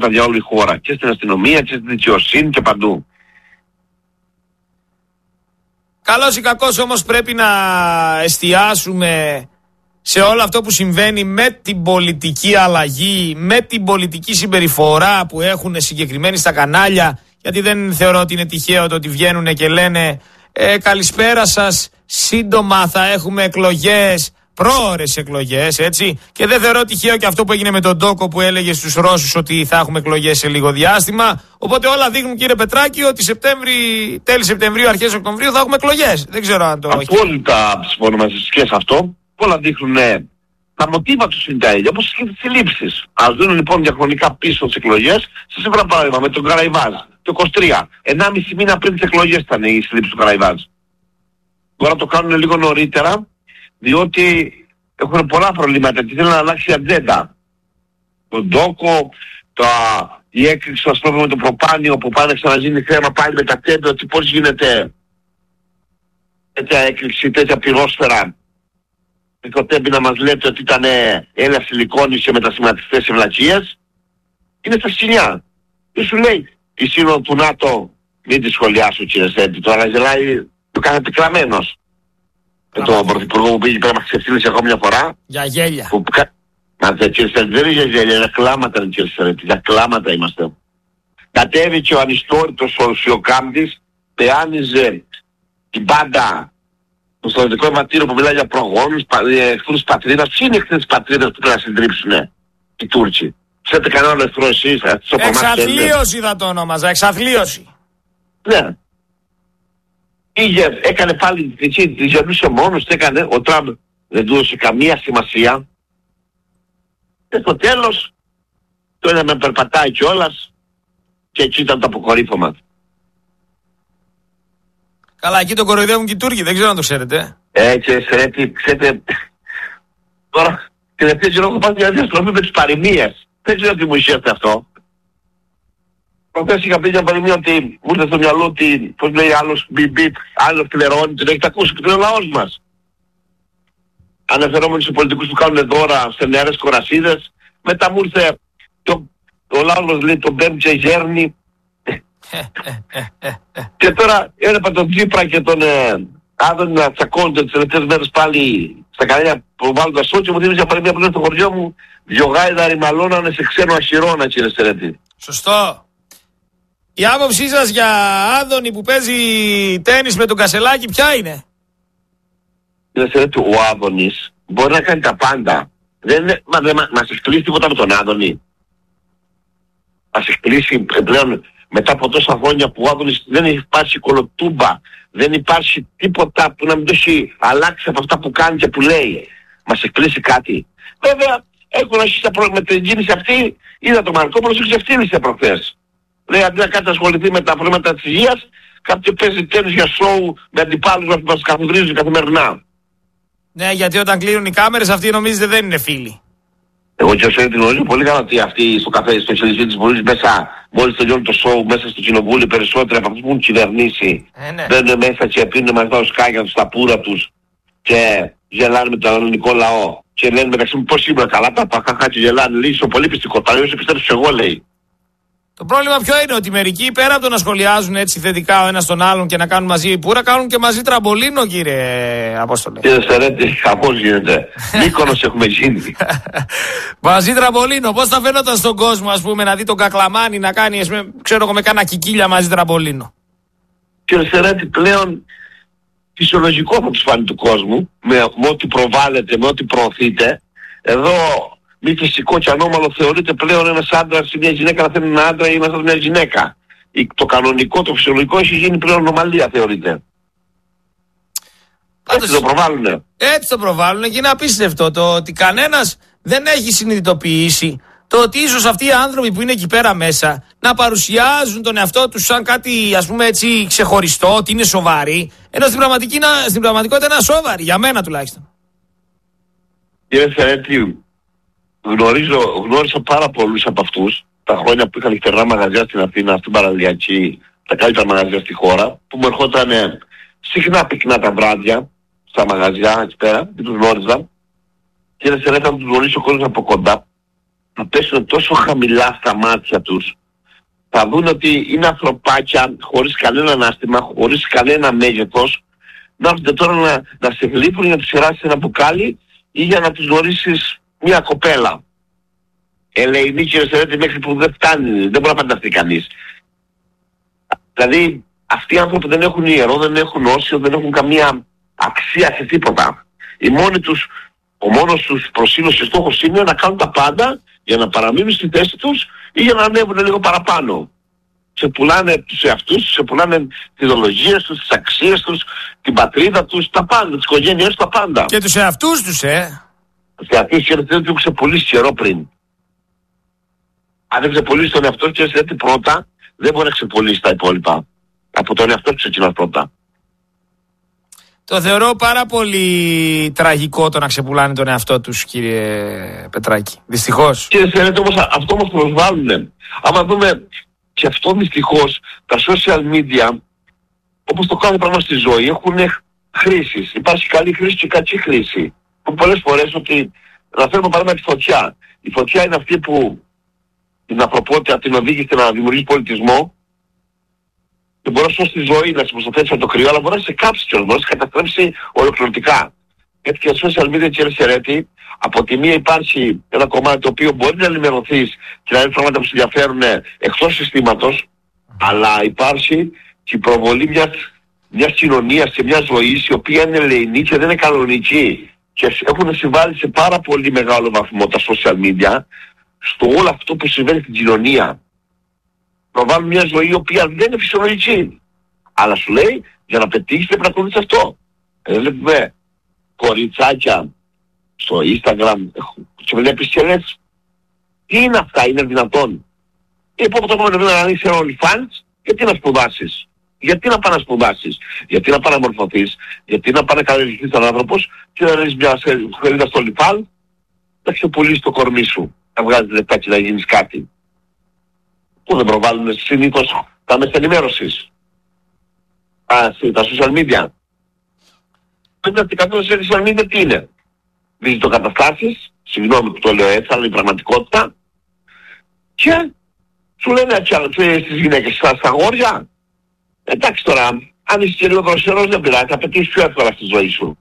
για όλη η χώρα. Και στην αστυνομία και στην δικαιοσύνη και παντού. Καλώς ή κακώς όμως πρέπει να εστιάσουμε σε όλο αυτό που συμβαίνει με την πολιτική αλλαγή, με την πολιτική συμπεριφορά που έχουν συγκεκριμένοι στα κανάλια, γιατί δεν θεωρώ ότι είναι τυχαίο το ότι βγαίνουν και λένε καλησπέρα σας, σύντομα θα έχουμε εκλογές, πρόωρες εκλογές, έτσι. Και δεν θεωρώ τυχαίο και αυτό που έγινε με τον Ντόκο που έλεγε στους Ρώσους ότι θα έχουμε εκλογές σε λίγο διάστημα. Οπότε όλα δείχνουν, κύριε Πετράκη, ότι τέλη Σεπτεμβρίου, αρχές Οκτωβρίου θα έχουμε εκλογές. Δεν ξέρω αν το έχει. Απόλυτα συμφωνώ μαζί σας και σε αυτό. Όλα δείχνουν τα μοτίβα τους είναι τα ίδια, όπως και τις συλλήψεις. Ας δίνουν λοιπόν διαχρονικά πίσω τις εκλογές. Σας έφερα παράδειγμα με τον Καραϊβάζ, το 23. 1,5 μήνα πριν τις εκλογές ήταν η συλλήψη του Καραϊβάζ. Τώρα το κάνουν λίγο νωρίτερα, διότι έχουν πολλά προβλήματα και θέλουν να αλλάξει η ατζέντα. Τον Ντόκο, η έκρηξη στο πρόβλημα με το προπάνιο που πάνε ξαναζίνει θέμα πάλι με τα κέντρα, ότι πώς γίνεται τέτοια έκρηξη, τέτοια πυρόσφαιρα. Το τέμπι να μας λέτε ότι ήταν έλα σιλικόνης και μετασχηματιστές ευλακίες. Είναι στα σκηνιά. Τι σου λέει η σύνοδο του ΝΑΤΟ, μην τη σχολιάσω κύριε Σέντη, τώρα γελάει το κάθε πικραμένος. Με τον πρωθυπουργό που πήγε πέρα μας ξεφτύλισε ακόμα μια φορά. Για γέλια. Μα κύριε Σέντη δεν είναι για γέλια, για κλάματα είναι κύριε Σέντη, για κλάματα είμαστε. Κατέβηκε ο ανιστόρητος ο Σιωκάμπτης, πεάνιζε την πάντα το στρατιωτικό αιματήριο που μιλάει για προγόνους, εχθρούς πατρίδας. Ποιοι είναι εχθροί της πατρίδας που πρέπει να συντρίψουνε οι Τούρκοι? Ξέρετε κανένα άλλο εχθρό εσείς? Εξαθλίωση θα το ονόμαζα, εξαθλίωση. Ναι. Έκανε πάλι, τη γελούσε μόνος, τι έκανε, ο Τραμπ δεν του έδωσε καμία σημασία. Και στο τέλος, το ένα με περπατάει κιόλας και εκεί ήταν το αποκορύφωμα. Καλά, εκεί το κοροϊδεύουν και οι Τούρκοι, δεν ξέρω αν το ξέρετε. Ξέρετε, τώρα τελευταία καιρό έχω πάει μια διαστροφή με τις παροιμίες. Δεν ξέρω τι μου ισχύεται αυτό. Προχθές είχα πει μια παροιμία ότι μου ήρθε στο μυαλό ότι, πώς λέει άλλος μπιμπιπ, άλλος κλερώνει, την έχετε ακούσει και το λαός μας. Αναφερόμενοι στους πολιτικούς που κάνουν δώρα σε νεαρές κορασίδες, μετά μου ήρθε ο λαός μας λέει τον Μπέμ και γέρνει. Και τώρα έβλεπα τον Τσίπρα και τον Άδωνη να τσακώνονται τις τελευταίες μέρες πάλι στα κανάλια προβάλλοντας σώτσι και μου δίνει μια παροιμία που λέει στο χωριό μου, δυο γάιδα ρημαλώνανε σε ξένο αχυρώνα, κύριε Στερέτη. Σωστό. Η άποψή σας για Άδωνη που παίζει τένις με τον Κασελάκη ποια είναι? Κύριε Στερέτη, ο Άδωνης μπορεί να κάνει τα πάντα. Μας εκπλήσει τίποτα με τον Άδωνη. Μας εκπλήσει πλέον μετά από τόσα χρόνια που ο Άδωνης δεν υπάρχει κολοτούμπα, δεν υπάρχει τίποτα που να μην το έχει αλλάξει από αυτά που κάνει και που λέει. Μας εκπλήσει κάτι. Βέβαια, έχουν αρχίσει με την κίνηση αυτή, είδα τον Μαρκόπουλο και ξεφτύλισε προχθές. Λέει αντί να κάτι ασχοληθεί με τα προβλήματα της υγείας, κάποιος παίζει τένις για σοου με αντιπάλους που μας καθοδρίζουν καθημερινά. Ναι, γιατί όταν κλείνουν οι κάμερες αυτοί νομίζετε δεν είναι φίλοι. Εγώ και όσο την γνωρίζω πολύ καλά ότι αυτοί στο καφέ, στο Χελισβή της Βουλής μέσα, μόλις τελειώνει το σοου, μέσα στο κοινοβούλιο περισσότεροι από αυτούς που έχουν κυβερνήσει, ναι. μπαίνουν μέσα και πίνουν μαζί τα σκάκια τους, τα πουρα τους και γελάνε με τον ελληνικό λαό. Και λένε μεταξύ μου πώς σήμερα καλά τα παχαχά και γελάνε, λέει είσαι πολύ πιστικό, τα λέω σε πιστεύεις εγώ λέει. Το πρόβλημα ποιο είναι, ότι μερικοί πέρα από το να σχολιάζουν έτσι θετικά ο ένας τον άλλον και να κάνουν μαζί πουρα, κάνουν και μαζί τραμπολίνο, κύριε Απόστολε. Κύριε Στερέτη, χαμός γίνεται. Μύκονος έχουμε γίνει. Μαζί τραμπολίνο, πώς θα φαίνονταν στον κόσμο, ας πούμε, να δει τον Κακλαμάνη να κάνει, ξέρω εγώ, με κάνα κικίλια μαζί τραμπολίνο. Κύριε Στερέτη, πλέον φυσιολογικό θα τους φάνει του κόσμου, με ό,τι προβάλλεται, με ό,τι προωθείτε. Εδώ μη φυσικό και ανώμαλο θεωρείται πλέον ένας άντρας ή μια γυναίκα να θέλει ένα άντρα ή να μια γυναίκα. Το κανονικό, το φυσιολογικό έχει γίνει πλέον ανομαλία θεωρείται. Έτσι το προβάλλουνε. Έτσι το προβάλλουνε και είναι απίστευτο το ότι κανένας δεν έχει συνειδητοποιήσει το ότι ίσως αυτοί οι άνθρωποι που είναι εκεί πέρα μέσα να παρουσιάζουν τον εαυτό τους σαν κάτι ας πούμε έτσι ξεχωριστό, ότι είναι σοβαροί, ενώ στην πραγματικότητα είναι ασόβαροι, για μένα τουλάχιστον. Κύριε Στερέτη, γνώρισα πάρα πολλούς από αυτούς τα χρόνια που είχαν νυχτερινά μαγαζιά στην Αθήνα, στην παραλιακή, τα καλύτερα μαγαζιά στη χώρα, που μου ερχόταν συχνά πυκνά τα βράδια στα μαγαζιά εκεί πέρα και τους γνώριζα. Κύριε Στερέτη, να τους γνωρίσει ο κόσμος από κοντά, θα πέσουν τόσο χαμηλά στα μάτια τους, θα δουν ότι είναι ανθρωπάκια χωρίς κανένα ανάστημα, χωρίς κανένα μέγεθος, να έρχονται τώρα να σε γλύφουν για να τους σειράσεις ένα μπουκάλι ή για να τους γνωρίσεις μια κοπέλα. Ελεηνή, κύριε Σερέτη, μέχρι που δεν φτάνει, δεν μπορεί να φανταστεί κανείς. Δηλαδή, αυτοί οι άνθρωποι δεν έχουν ιερό, δεν έχουν όσιο, δεν έχουν καμία αξία σε τίποτα. Ο μόνος τους προσήλωση στόχος είναι να κάνουν τα πάντα για να παραμείνουν στη θέση τους ή για να ανέβουν λίγο παραπάνω. Σε πουλάνε τους εαυτούς τους, σε πουλάνε τις ιδεολογίες τους, τις αξίες τους, την πατρίδα τους, τα πάντα, τις οικογένειές τους, τα πάντα. Και τους εαυτούς τους, Τους εαυτούς τους έχουν ξεπουλήσει καιρό πριν. Αν δεν ξεπουλήσει τον εαυτό του, έτσι πρώτα, δεν μπορεί να ξεπουλήσει τα υπόλοιπα. Από τον εαυτό του ξεκινάς πρώτα. Το θεωρώ πάρα πολύ τραγικό το να ξεπουλάνε τον εαυτό τους, κύριε Πετράκη. Δυστυχώς. Κύριε Σερέτη, όμως αυτό μας προσβάλλουνε. Άμα δούμε και αυτό δυστυχώς, τα social media, όπως το κάθε πράγμα στη ζωή, έχουν χρήσεις. Υπάρχει καλή χρήση και κακή χρήση. Που πολλές φορές ότι, να φέρουμε παράδειγμα τη φωτιά. Η φωτιά είναι αυτή που την ανθρωπότητα την οδήγησε να δημιουργήσει πολιτισμό και μπορεί να σώσει τη ζωή, να σε προστατεύσει από το κρύο, αλλά μπορεί να σε κάψει κιόλας, μπορεί να σε καταστρέψει ολοκληρωτικά. Έτσι και στα social media, κύριε Σερέτη, από τη μία υπάρχει ένα κομμάτι το οποίο μπορεί να ενημερωθείς και να είναι πράγματα που σε ενδιαφέρουν εκτός συστήματος, αλλά υπάρχει και η προβολή μιας κοινωνίας και μιας ζωής η οποία είναι ελεηνή και δεν είναι κανονική. Και έχουν συμβάλει σε πάρα πολύ μεγάλο βαθμό τα social media στο όλο αυτό που συμβαίνει στην κοινωνία. Προβάλλουν μια ζωή η οποία δεν είναι φυσιολογική. Αλλά σου λέει, για να πετύχεις πρέπει να ακολουθείς αυτό. Βλέπουμε κοριτσάκια στο Instagram και βλέπεις και λες, τι είναι αυτά, είναι δυνατόν? Από το επόμενο βήμα να ανοίξεις ένα OnlyFans, γιατί να σπουδάσεις? Γιατί να πας να σπουδάσεις? Γιατί να πας να μορφωθείς? Γιατί να πας να καλλιεργηθείς σαν άνθρωπος και να ρίξεις μια σελίδα στο OnlyFans, να ξεπουλήσεις το κορμί σου, να βγάζεις λεπτά και να γίνεις κάτι? Πού δεν προβάλλουν συνήθως τα μέσα ενημέρωσης? Τα social media. 50% των social media τι είναι? Διζητοκαταστάσεις, συγγνώμη που το λέω έτσι, αλλά είναι η πραγματικότητα. Και σου λένε στις γυναίκες, στα αγόρια, εντάξει τώρα, αν είσαι και λίγο δροσερός δεν πειράζει, θα πετύχεις πιο εύκολα στη ζωή σου.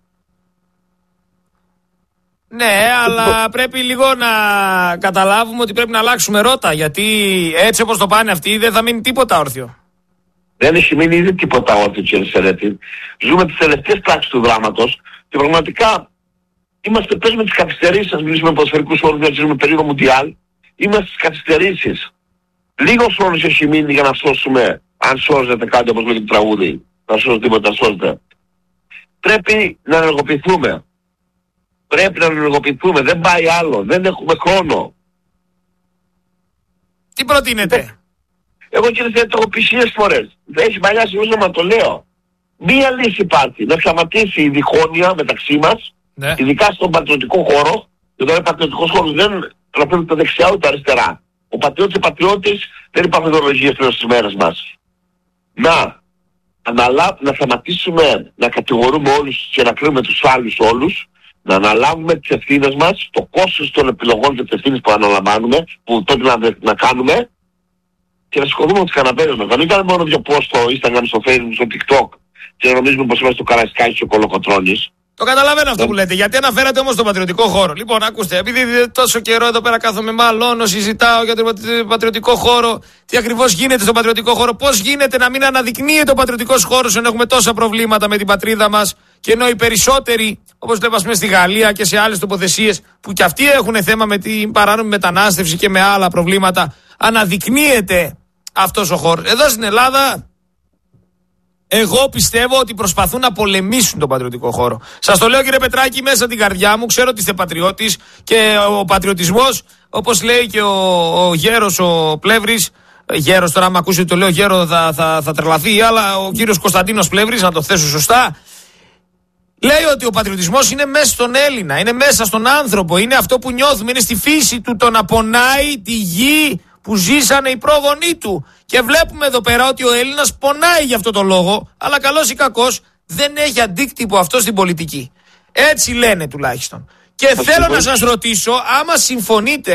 Ναι, αλλά πρέπει λίγο να καταλάβουμε ότι πρέπει να αλλάξουμε ρότα, γιατί έτσι όπως το πάνε αυτοί δεν θα μείνει τίποτα όρθιο. Δεν έχει μείνει ήδη τίποτα όρθιο, κύριε Σερέτη. Ζούμε τις τελευταίες πράξεις του δράματος και πραγματικά είμαστε πες με τις καθυστερήσεις, ας μιλήσουμε με ποδοσφαιρικούς όρους, γιατί ζούμε περίοδο Μουντιάλ, είμαστε στις καθυστερήσεις. Λίγος χρόνος έχει μείνει για να σώσουμε, αν σώζεται κάτι όπως λέγεται το τραγούδι, να σώζεται τίποτα, να σώζεται. Πρέπει να ενεργοποιηθούμε. Πρέπει να ενεργοποιηθούμε, δεν πάει άλλο, δεν έχουμε χρόνο. Τι προτείνετε? Εγώ κύριε Σερέτη το έχω πει 1000 φορές. Δεν έχει παλιά να το λέω. Μία λύση υπάρχει, να σταματήσει η διχόνοια μεταξύ μας, ναι, ειδικά στον πατριωτικό χώρο, και τώρα ο πατριωτικός χώρος δεν αναφέρει τα δεξιά ούτε τα αριστερά. Ο πατριώτης και πατριώτης δεν υπάρχουν ιδεολογίες πλέον στις μέρες μας. Να σταματήσουμε να κατηγορούμε όλους και να κρίνουμε τους άλλους όλους, να αναλάβουμε τις ευθύνες μας, το κόστος των επιλογών και τις ευθύνες που αναλαμβάνουμε, που πρέπει να κάνουμε, και να σηκωθούμε τις καναπέδες μας. Να μην κάνουμε μόνο δύο post στο Instagram, στο Facebook, στο TikTok και να νομίζουμε πως είμαστε στο Καραϊσκάκι και ο Κολοκοτρώνης. Το καταλαβαίνω αυτό που λέτε. Γιατί αναφέρατε όμως τον πατριωτικό χώρο? Λοιπόν, ακούστε, επειδή τόσο καιρό εδώ πέρα κάθομαι μάλλον, συζητάω για τον πατριωτικό χώρο, τι ακριβώς γίνεται στον πατριωτικό χώρο, πώς γίνεται να μην αναδεικνύεται ο πατριωτικός χώρος ενώ έχουμε τόσα προβλήματα με την πατρίδα μας, και ενώ οι περισσότεροι, όπως βλέπαμε στη Γαλλία και σε άλλες τοποθεσίες, που κι αυτοί έχουν θέμα με την παράνομη μετανάστευση και με άλλα προβλήματα, αναδεικνύεται αυτός ο χώρος. Εδώ στην Ελλάδα, εγώ πιστεύω ότι προσπαθούν να πολεμήσουν τον πατριωτικό χώρο. Σας το λέω, κύριε Πετράκη, μέσα την καρδιά μου. Ξέρω ότι είστε πατριώτης και ο πατριωτισμός, όπως λέει και ο γέρος ο Πλεύρης, γέρος τώρα, άμα ακούσει ότι το λέω γέρο θα τρελαθεί, αλλά ο κύριος Κωνσταντίνος Πλεύρης, να το θέσω σωστά, λέει ότι ο πατριωτισμός είναι μέσα στον Έλληνα, είναι μέσα στον άνθρωπο, είναι αυτό που νιώθουμε, είναι στη φύση του το να πονάει τη γη που ζήσανε οι πρόγονοί του. Και βλέπουμε εδώ πέρα ότι ο Έλληνας πονάει για αυτό το λόγο, αλλά καλός ή κακός δεν έχει αντίκτυπο αυτό στην πολιτική. Έτσι λένε τουλάχιστον. Και θέλω να σας ρωτήσω, άμα συμφωνείτε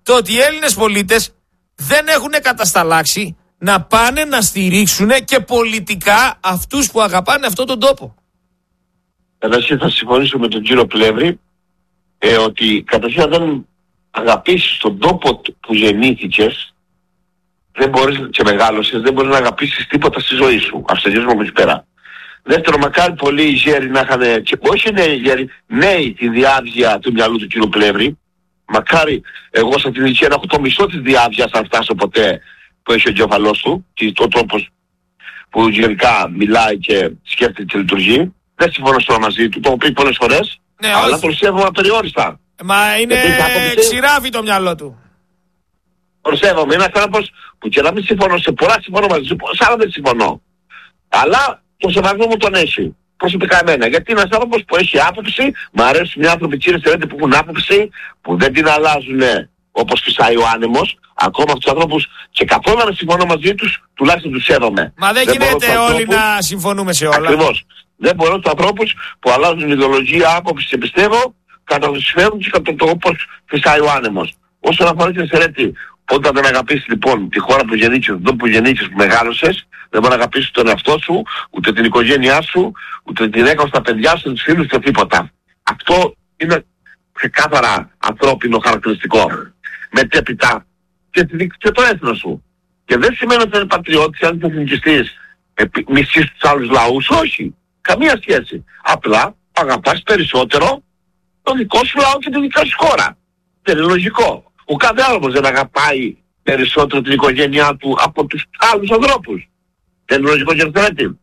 το ότι οι Έλληνες πολίτες δεν έχουν κατασταλάξει να πάνε να στηρίξουν και πολιτικά αυτούς που αγαπάνε αυτόν τον τόπο. Εντάξει, θα συμφωνήσω με τον κύριο Πλεύρη ότι καταρχήν αν δεν αγαπήσεις τον τόπο που γεννήθηκες, δεν μπορείς και μεγάλωσες, δεν μπορείς να αγαπήσεις τίποτα στη ζωή σου. Αυστηρίζουμε από εκεί πέρα. Δεύτερο, μακάρι πολλοί οι γέροι να είχαν, και όχι νέοι γέροι, νέοι τη διάβγεια του μυαλού του κύριου Πλεύρη. Μακάρι εγώ σε αυτήν την ηλικία να έχω το μισό της διάβγειας, αν φτάσω ποτέ, που έχει ο εγκέφαλός του και ο τρόπος που γενικά μιλάει και σκέφτεται και λειτουργεί. Δεν συμφωνώ τώρα μαζί του, το έχω πει πολλές φορές, ναι, αλλά τον σέβομαι απεριόριστα. Μα είναι ξηράφι το μυαλό του. Τον σέβομαι, είναι ένας άνθρωπος που και να μην συμφωνώ σε πολλά, συμφωνώ μαζί του, σε άλλα δεν συμφωνώ. Αλλά τον σεβασμό μου τον έχει. Προσωπικά εμένα. Γιατί είναι ένας άνθρωπος που έχει άποψη, μου αρέσουν οι άνθρωποι κύριε Σερέτη που έχουν άποψη, που δεν την αλλάζουν όπως φυσάει ο άνεμος. Ακόμα αυτούς τους ανθρώπους και καθόλου να συμφωνώ μαζί τους, τουλάχιστον τους σέβομαι. Μα δεν γίνεται όλοι να συμφωνούμε σε όλα. Ακριβώς. Δεν μπορώ τους ανθρώπους που αλλάζουν ιδεολογία, άποψη και πιστεύω, κατά το συμφέρον και κατά το όπως φυσάει ο άνεμος. Όσον αφορά την Σερέτη, όταν δεν αγαπήσεις λοιπόν τη χώρα που γεννήθηκες, τον τόπο που γεννήθηκες, που μεγάλωσες, δεν μπορεί να αγαπήσεις τον εαυτό σου, ούτε την οικογένειά σου, ούτε την έκανα στα παιδιά σου, τους φίλους και τίποτα. Αυτό είναι ξεκάθαρα ανθρώπινο χαρακτηριστικό. Μετέπειτα και το έθνος σου. Και δεν σημαίνει ότι είναι πατριώτης, αν είσαι εθνικιστής, μισείς τους άλλους λαούς, όχι. Καμία σχέση. Απλά αγαπάς περισσότερο το δικό σου λαό και τη δική σου χώρα. Δεν είναι λογικό. Ο κάθε άνθρωπος δεν αγαπάει περισσότερο την οικογένειά του από τους άλλους ανθρώπους. Δεν είναι λογικό και αυτό.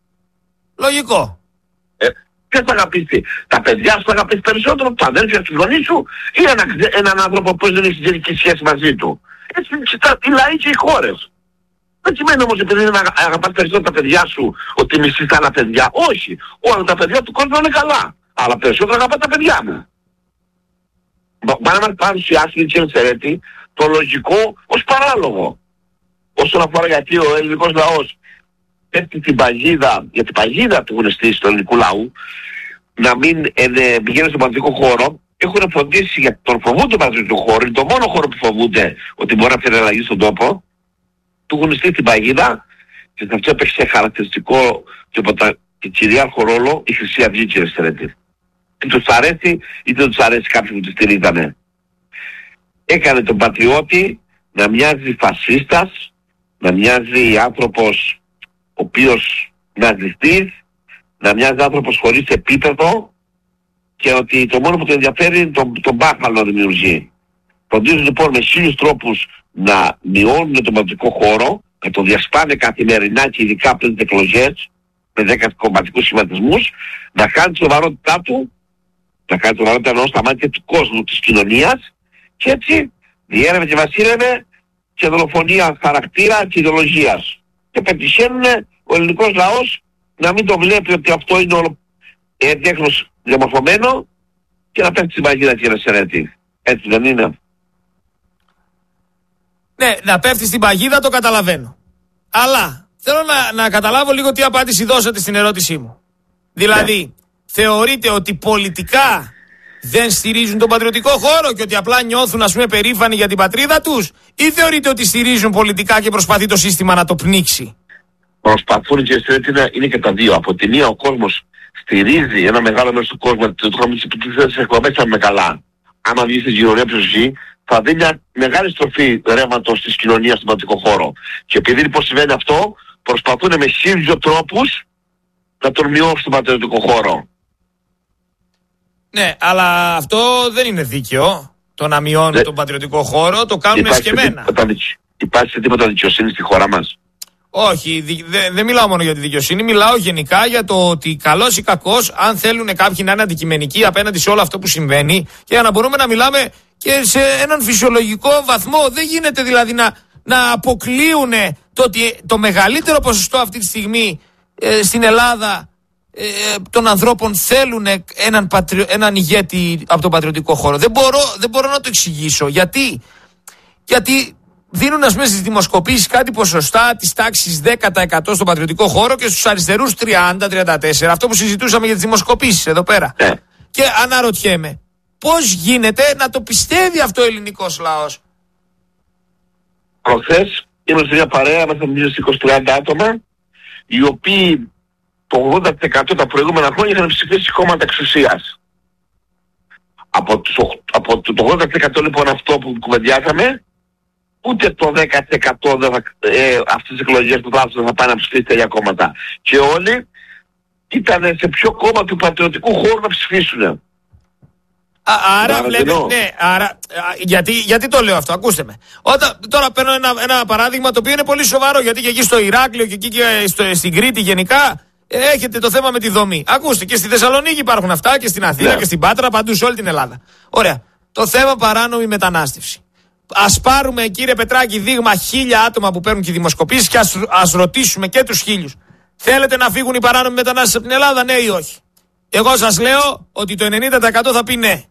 Λογικό. Ποιος θα αγαπήσει, τα παιδιά σου θα αγαπήσει περισσότερο, τα αδέρφια του γονείς σου ή έναν άνθρωπο που δεν έχει συγγενική σχέση μαζί του. Έτσι οι λαοί και οι χώρες. Δεν σημαίνει όμως επειδή δεν αγαπάς περισσότερο τα παιδιά σου ότι μισείς τα άλλα παιδιά. Όχι. Όλα τα παιδιά του κόσμου είναι καλά. Αλλά περισσότερο αγαπά τα παιδιά μου. Πάνε να μας παρουσιάσει κύριε Σερέτη το λογικό ως παράλογο. Όσον αφορά γιατί ο ελληνικός λαός πέφτει την παγίδα, για την παγίδα του έχουν στήσει του ελληνικού λαού, να μην πηγαίνει στον πατριωτικό χώρο, έχουν φροντίσει γιατί τον φοβούνται τον πατριωτικό χώρο, είναι το μόνο χώρο που φοβούνται ότι μπορεί να φέρει αλλαγή στον τόπο, του έχουν στήσει την παγίδα και σε αυτό έπαιξε χαρακτηριστικό και κυριάρχο ρόλο η Χρυσή Αυγή κύριε Σερέτη. Τι τους αρέσει ή δεν τους αρέσει κάποιοι που τη στηρίζανε. Έκανε τον πατριώτη να μοιάζει φασίστας, να μοιάζει άνθρωπος ο οποίος ναζιστής, να μοιάζει άνθρωπος χωρίς επίπεδο και ότι το μόνο που τον ενδιαφέρει είναι τον μπάχαλο να δημιουργεί. Φροντίζουν λοιπόν με 1000 τρόπους να μειώνουν τον πατριωτικό χώρο, να τον διασπάνε καθημερινά και ειδικά πριν τις εκλογές, με 10 κομματικούς σχηματισμούς, να κάνει τη σοβαρότητά του, να κάνει τη σοβαρότητα εννοώ στα μάτια του κόσμου, της κοινωνίας και έτσι διέρευε και βασίλευε και δολοφονία χαρακτήρα και ιδεολογίας. Και πετυχαίνουν ο ελληνικός λαός να μην το βλέπει ότι αυτό είναι όλο εντέχνος διαμορφωμένο και να πέφτει στην παγίδα κύριε Σερέτη. Έτσι δεν είναι? Ναι, να πέφτει στην παγίδα το καταλαβαίνω. Αλλά θέλω να καταλάβω λίγο τι απάντηση δώσατε στην ερώτησή μου. Δηλαδή, θεωρείτε ότι πολιτικά δεν στηρίζουν τον πατριωτικό χώρο και ότι απλά νιώθουν ας πούμε περήφανοι για την πατρίδα τους, ή θεωρείτε ότι στηρίζουν πολιτικά και προσπαθεί το σύστημα να το πνίξει? Προσπαθούν και είναι και τα δύο. Από τη μία ο κόσμος στηρίζει ένα μεγάλο μέρος του κόσμου, το χρόνο της εκπομπές θα είμαι καλά. Άμα βγει στην κοινωνία ψυχή, θα δει μια μεγάλη στροφή ρεύματος της κοινωνίας στον πατριωτικό χώρο. Και επειδή λοιπόν συμβαίνει αυτό, προσπαθούν με 1000 τρόπους να τον μειώσουν στον πατριωτικό χώρο. Ναι, αλλά αυτό δεν είναι δίκαιο. Το να μειώνουν τον πατριωτικό χώρο, το κάνουν εσκεμμένα. Υπάρχει τίποτα δικαιοσύνη στη χώρα μας? Όχι, δεν μιλάω μόνο για τη δικαιοσύνη, μιλάω γενικά για το ότι καλός ή κακός, αν θέλουν κάποιοι να είναι αντικειμενικοί απέναντι σε όλο αυτό που συμβαίνει και για να μπορούμε να μιλάμε και σε έναν φυσιολογικό βαθμό. Δεν γίνεται δηλαδή να αποκλείουν το ότι το μεγαλύτερο ποσοστό αυτή τη στιγμή στην Ελλάδα των ανθρώπων θέλουν έναν ηγέτη από τον πατριωτικό χώρο. Δεν μπορώ να το εξηγήσω. Γιατί δίνουν ας πούμε στις δημοσκοπήσεις κάτι ποσοστά της τάξης 10% στον πατριωτικό χώρο και στους αριστερούς 30-34%. Αυτό που συζητούσαμε για τις δημοσκοπήσεις εδώ πέρα. Και αναρωτιέμαι, πώς γίνεται να το πιστεύει αυτό ο ελληνικός λαός? προχθές είμαστε σε μια παρέα μέσα με 20-30 άτομα, οι οποίοι το 80% τα προηγούμενα χρόνια είχαν ψηφίσει κόμματα εξουσίας. Από το 80% λοιπόν αυτό που κουβεντιάσαμε, ούτε το 10% αυτές τις εκλογές που θα πάνε να ψηφίσει τέτοια κόμματα. Και όλοι ήταν σε ποιο κόμμα του πατριωτικού χώρου να ψηφίσουν. Άρα βλέπετε, ναι, γιατί το λέω αυτό, ακούστε με. Τώρα παίρνω ένα παράδειγμα το οποίο είναι πολύ σοβαρό, γιατί και εκεί στο Ηράκλειο και εκεί και στην Κρήτη γενικά έχετε το θέμα με τη δομή. Ακούστε, και στη Θεσσαλονίκη υπάρχουν αυτά και στην Αθήνα και στην Πάτρα, παντού σε όλη την Ελλάδα. Ωραία. Το θέμα παράνομη μετανάστευση. Ας πάρουμε, κύριε Πετράκη, δείγμα 1000 άτομα που παίρνουν και δημοσκοπήσεις και ας ρωτήσουμε και τους 1000. Θέλετε να φύγουν οι παράνομοι μετανάστες από την Ελλάδα, ναι ή όχι? Εγώ σας λέω ότι το 90% θα πει ναι.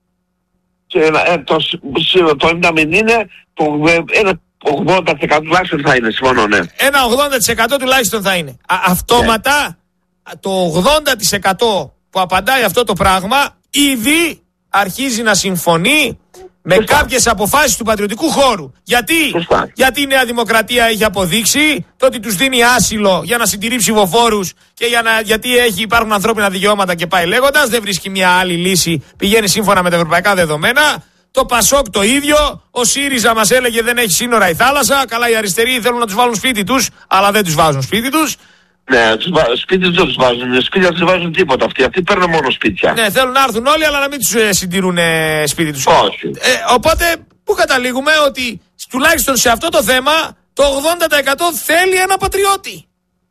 Και το 90 μην είναι, ένα 80% τουλάχιστον θα είναι, συμφωνώ, ναι. Ένα 80% τουλάχιστον θα είναι. Αυτόματα το 80% που απαντάει αυτό το πράγμα ήδη αρχίζει να συμφωνεί με κάποιες αποφάσεις του πατριωτικού χώρου. Γιατί η Νέα Δημοκρατία έχει αποδείξει το ότι τους δίνει άσυλο για να συντηρεί ψηφοφόρους και γιατί υπάρχουν ανθρώπινα δικαιώματα και πάει λέγοντας, δεν βρίσκει μια άλλη λύση, πηγαίνει σύμφωνα με τα ευρωπαϊκά δεδομένα. Το Πασόκ το ίδιο, ο ΣΥΡΙΖΑ μας έλεγε δεν έχει σύνορα η θάλασσα, καλά οι αριστεροί θέλουν να τους βάλουν σπίτι τους, αλλά δεν τους βάζουν σπίτι τους. Ναι, σπίτι δεν τους βάζουν, σπίτια δεν τους βάζουν τίποτα αυτοί παίρνουν μόνο σπίτια. Ναι, θέλουν να έρθουν όλοι αλλά να μην τους συντηρούν σπίτι τους. Όχι. Οπότε, πού καταλήγουμε? Ότι τουλάχιστον σε αυτό το θέμα το 80% θέλει ένα πατριώτη.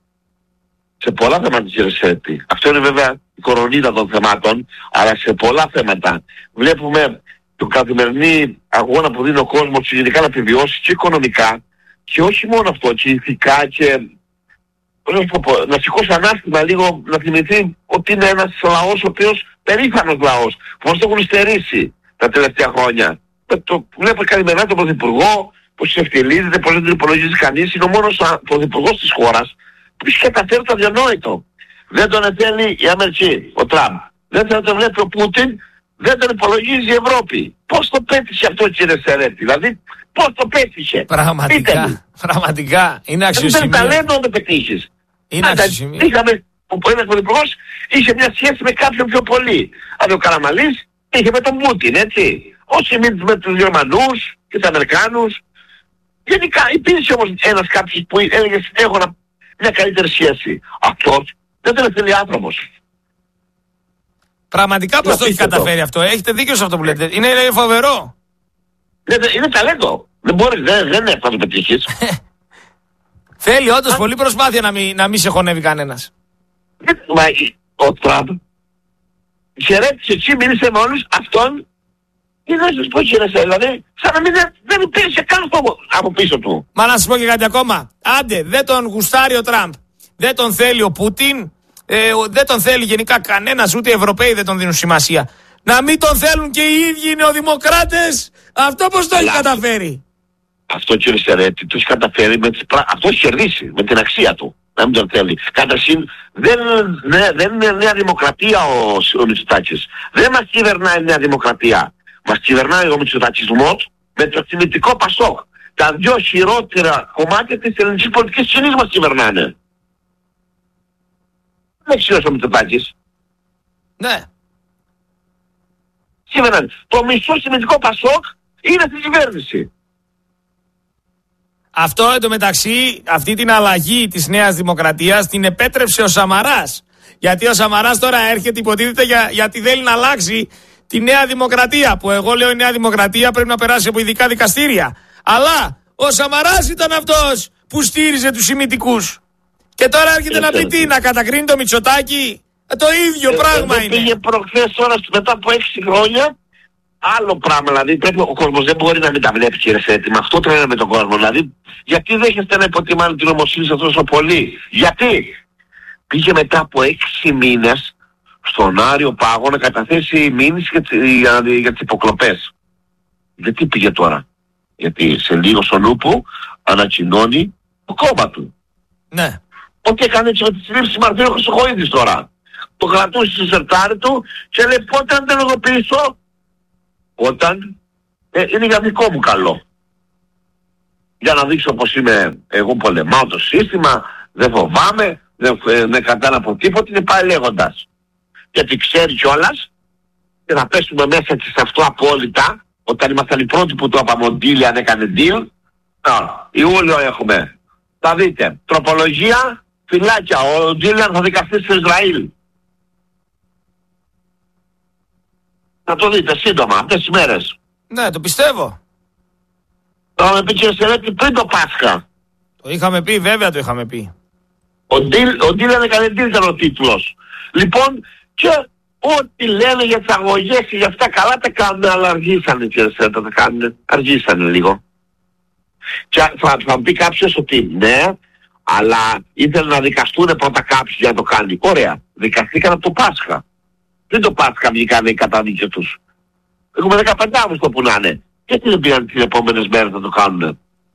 Σε πολλά θέματα, κύριε Σέρτη. Αυτό είναι βέβαια η κορονίδα των θεμάτων, αλλά σε πολλά θέματα βλέπουμε το καθημερινή αγώνα που δίνει ο κόσμος γενικά να επιβιώσει και οικονομικά και όχι μόνο αυτό, και ηθικά και να σηκώσει ανάστημα λίγο, να θυμηθεί ότι είναι ένας λαός ο οποίος, περήφανος λαός, που μας το έχουν στερήσει τα τελευταία χρόνια. Το βλέπω καθημερινά τον Πρωθυπουργό, πως ευτελίζεται, πως δεν τον υπολογίζει κανείς, είναι ο μόνος Πρωθυπουργός της χώρας που έχει καταφέρει το αδιανόητο. Δεν τον θέλει η Αμερική, ο Τραμπ. Δεν θα τον βλέπει ο Πούτιν, δεν τον υπολογίζει η Ευρώπη. Πώς το πέτυχε αυτό, κύριε Σερέτη? Δηλαδή, πώς το πέτυχε? Πραγματικά είναι αξιοσημείο. Δεν ταλέντο να το πετύχεις. Είναι αξιοσημείο. Είχαμε, ο ένας πρωθυπουργός είχε μια σχέση με κάποιον πιο πολύ. Δηλαδή ο Καραμανλής είχε με τον Πούτιν, έτσι. Ο Σιμίτς με τους Γερμανούς και τους Αμερικάνους. Γενικά υπήρχε όμως ένας κάποιος που έλεγε έχω μια καλύτερη σχέση. Αυτός δεν τον θέλει άνθρωπος. Πραγματικά πώς το έχει καταφέρει αυτό? Έχετε δίκιο σε αυτό που λέτε. Είναι φοβερό. Είναι ταλέντο. Δεν μπορείς, δεν είναι εύκολο να το πετύχεις. Θέλει όντως πολύ προσπάθεια να μην σε χωνεύει κανένας. Μα ο Τραμπ χαιρέτησε εσύ, μίλησε με όλους αυτόν και δεν σας πω χαιρέτησε, δηλαδή σαν να μην δεν υπήρξε καν από πίσω του. Μα να σας πω και κάτι ακόμα. Άντε, δεν τον γουστάρει ο Τραμπ, δεν τον θέλει ο Πούτιν, δεν τον θέλει γενικά κανένας, ούτε οι Ευρωπαίοι δεν τον δίνουν σημασία. Να μην τον θέλουν και οι ίδιοι οι νεοδημοκράτες, αυτό πώς το έχει καταφέρει? Αυτό, κύριε Σερέτη, το έχει καταφέρει αυτό έχει κερδίσει με την αξία του. Να μην τον θέλει. Καταρχήν δεν είναι Νέα Δημοκρατία ο Μητσοτάκης. Δεν μας κυβερνάει η Νέα Δημοκρατία. Μας κυβερνάει ο Μητσοτακισμός με το θυμητικό Πασόκ. Τα δυο χειρότερα κομμάτια της ελληνικής πολιτικής σκηνής μας κυβερνάνε. Δεν έχει ο Μητσοτάκης. Ναι. Κυβερνάνε. Το μισό θυμητικό Πασόκ είναι στην κυβέρνηση. Αυτό εντωμεταξύ, αυτή την αλλαγή της Νέας Δημοκρατίας την επέτρεψε ο Σαμαράς. Γιατί ο Σαμαράς τώρα έρχεται υποτίθεται γιατί θέλει να αλλάξει τη Νέα Δημοκρατία. Που εγώ λέω η Νέα Δημοκρατία πρέπει να περάσει από ειδικά δικαστήρια. Αλλά ο Σαμαράς ήταν αυτός που στήριζε τους ημιτικούς. Και τώρα έρχεται να πει τι, να κατακρίνει το Μητσοτάκη. Το ίδιο πράγμα είναι. Πήγε προχθές τώρα μετά από 6 χρόνια. Άλλο πράγμα, δηλαδή πρέπει ο κόσμος δεν μπορεί να μην τα βλέπει, κύριε Σέτη. Με αυτό τρέχει με τον κόσμο. Δηλαδή, γιατί δέχεστε να υποτιμάνε την νομοσύνη σας τόσο πολύ? Γιατί? Πήγε μετά από 6 μήνες στον Άριο Πάγο να καταθέσει μήνυση για τις υποκλοπές. Γιατί πήγε τώρα? Γιατί σε λίγο στον Ούπο ανακοινώνει το κόμμα του. Ναι. Ό,τι έκανε έτσι με τις συλλήψεις Μαρτίνου Χρυσοχοΐδης τώρα. Το κρατούσε στο σερτάρι του και λέει πότε αν δεν ενεργοποιήσω, όταν είναι για δικό μου καλό. για να δείξω πως είμαι, εγώ πολεμάω το σύστημα, δεν φοβάμαι, δεν κατάνα από τίποτα, είναι πάει λέγοντας. Γιατί ξέρει κιόλας, και θα πέσουμε μέσα και σε αυτό απόλυτα, όταν ήμασταν οι πρώτοι που το είπαμε, ο Ντίλιαν έκανε deal. Ιούλιο έχουμε. Θα δείτε, τροπολογία, φυλάκια, ο Ντίλιαν θα δικαστεί στο Ισραήλ. Θα το δείτε σύντομα, αυτές τις μέρες. Ναι, το πιστεύω. Θα με πει κύριε Σερέτη πριν το Πάσχα. Το είχαμε πει, βέβαια το είχαμε πει. Ο Ντίλιαν έκανε deal, ήταν ο τίτλος. Λοιπόν, και ό,τι λένε για τις αγωγές και για αυτά καλά τα κάνουν, αλλά αργήσανε κύριε Σερέτη, τα κάνουν, αργήσανε λίγο. Και θα πει κάποιος ότι ναι, αλλά ήθελαν να δικαστούν πρώτα κάποιοι για να το κάνει. Ωραία, δικαστήκαν από το Πάσχα. Δεν το Πάσχα βγήκανε οι καταδίκες τους. Έχουμε 15 Αύγουστο που να είναι. Γιατί δεν πήγαν τις επόμενες μέρες να το κάνουν?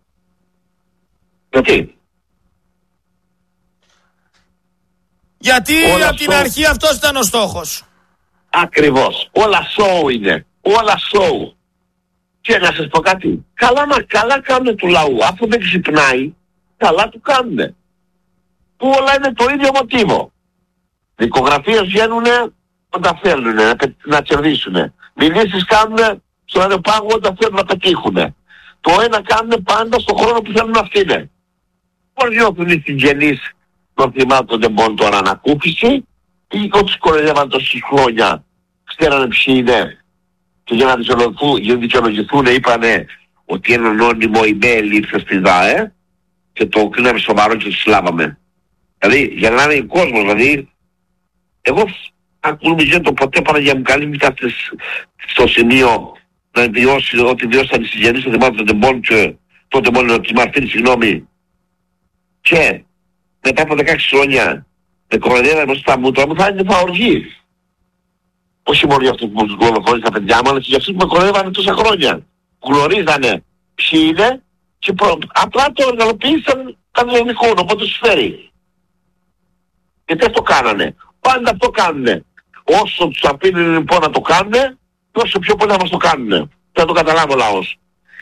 Γιατί από την αρχή αυτός ήταν ο στόχος. Ακριβώς. Όλα show είναι. Όλα show. Και να σας πω κάτι. Καλά κάνουν του λαού. Αφού δεν ξυπνάει, καλά του κάνουνε. Που όλα είναι το ίδιο μοτίβο. Δικογραφίες βγαίνουνε όταν θέλουν να κερδίσουν. Μιλήσεις κάνουν στον αεροπάγο όταν θέλουν να πετύχουν. Το ένα κάνουν πάντα στον χρόνο που θέλουν αυτοί είναι. Πώς νιώθουν οι συγγενείς των θυμάτων δεν μπορούν τώρα να ακούφισει ή ότι κοροϊδεύαν τόσες χρόνια ξέρανε ποιοι είναι και για να δικαιολογηθούν είπανε ότι ένα ανώνυμο email ήρθε στη ΔΑΕ και το κρίναμε σοβαρό και το συλλάβαμε. Δηλαδή για να είναι ο κόσμος, δηλαδή εγώ αν νομίζω το ποτέ Παναγία μου καλή μην φτάσετε στο σημείο να βιώσει ότι βιώσαν οι συγγενείς των θυμάτων των τεμπών και τότε μόνο ότι Μαρτίνη συγγνώμη και μετά από 16 χρόνια με κοροϊδεύανε μπροστά μου, τώρα μου θα είναι οργή. Όχι μόνο για αυτούς που τους δολοφόνησαν τα παιδιά μου, αλλά και για αυτούς που με κοροϊδεύανε τόσα χρόνια. Γνωρίζανε ποιοι είναι και απλά το οργανοποίησαν κανονικό, οπότε τους φέρει. Γιατί αυτό κάνανε. Πάντα αυτό κάνουνε. Όσο τους απείλουν λοιπόν να το κάνουνε, τόσο πιο πολύ να μας το κάνουνε. Θα το καταλάβω ο λαός.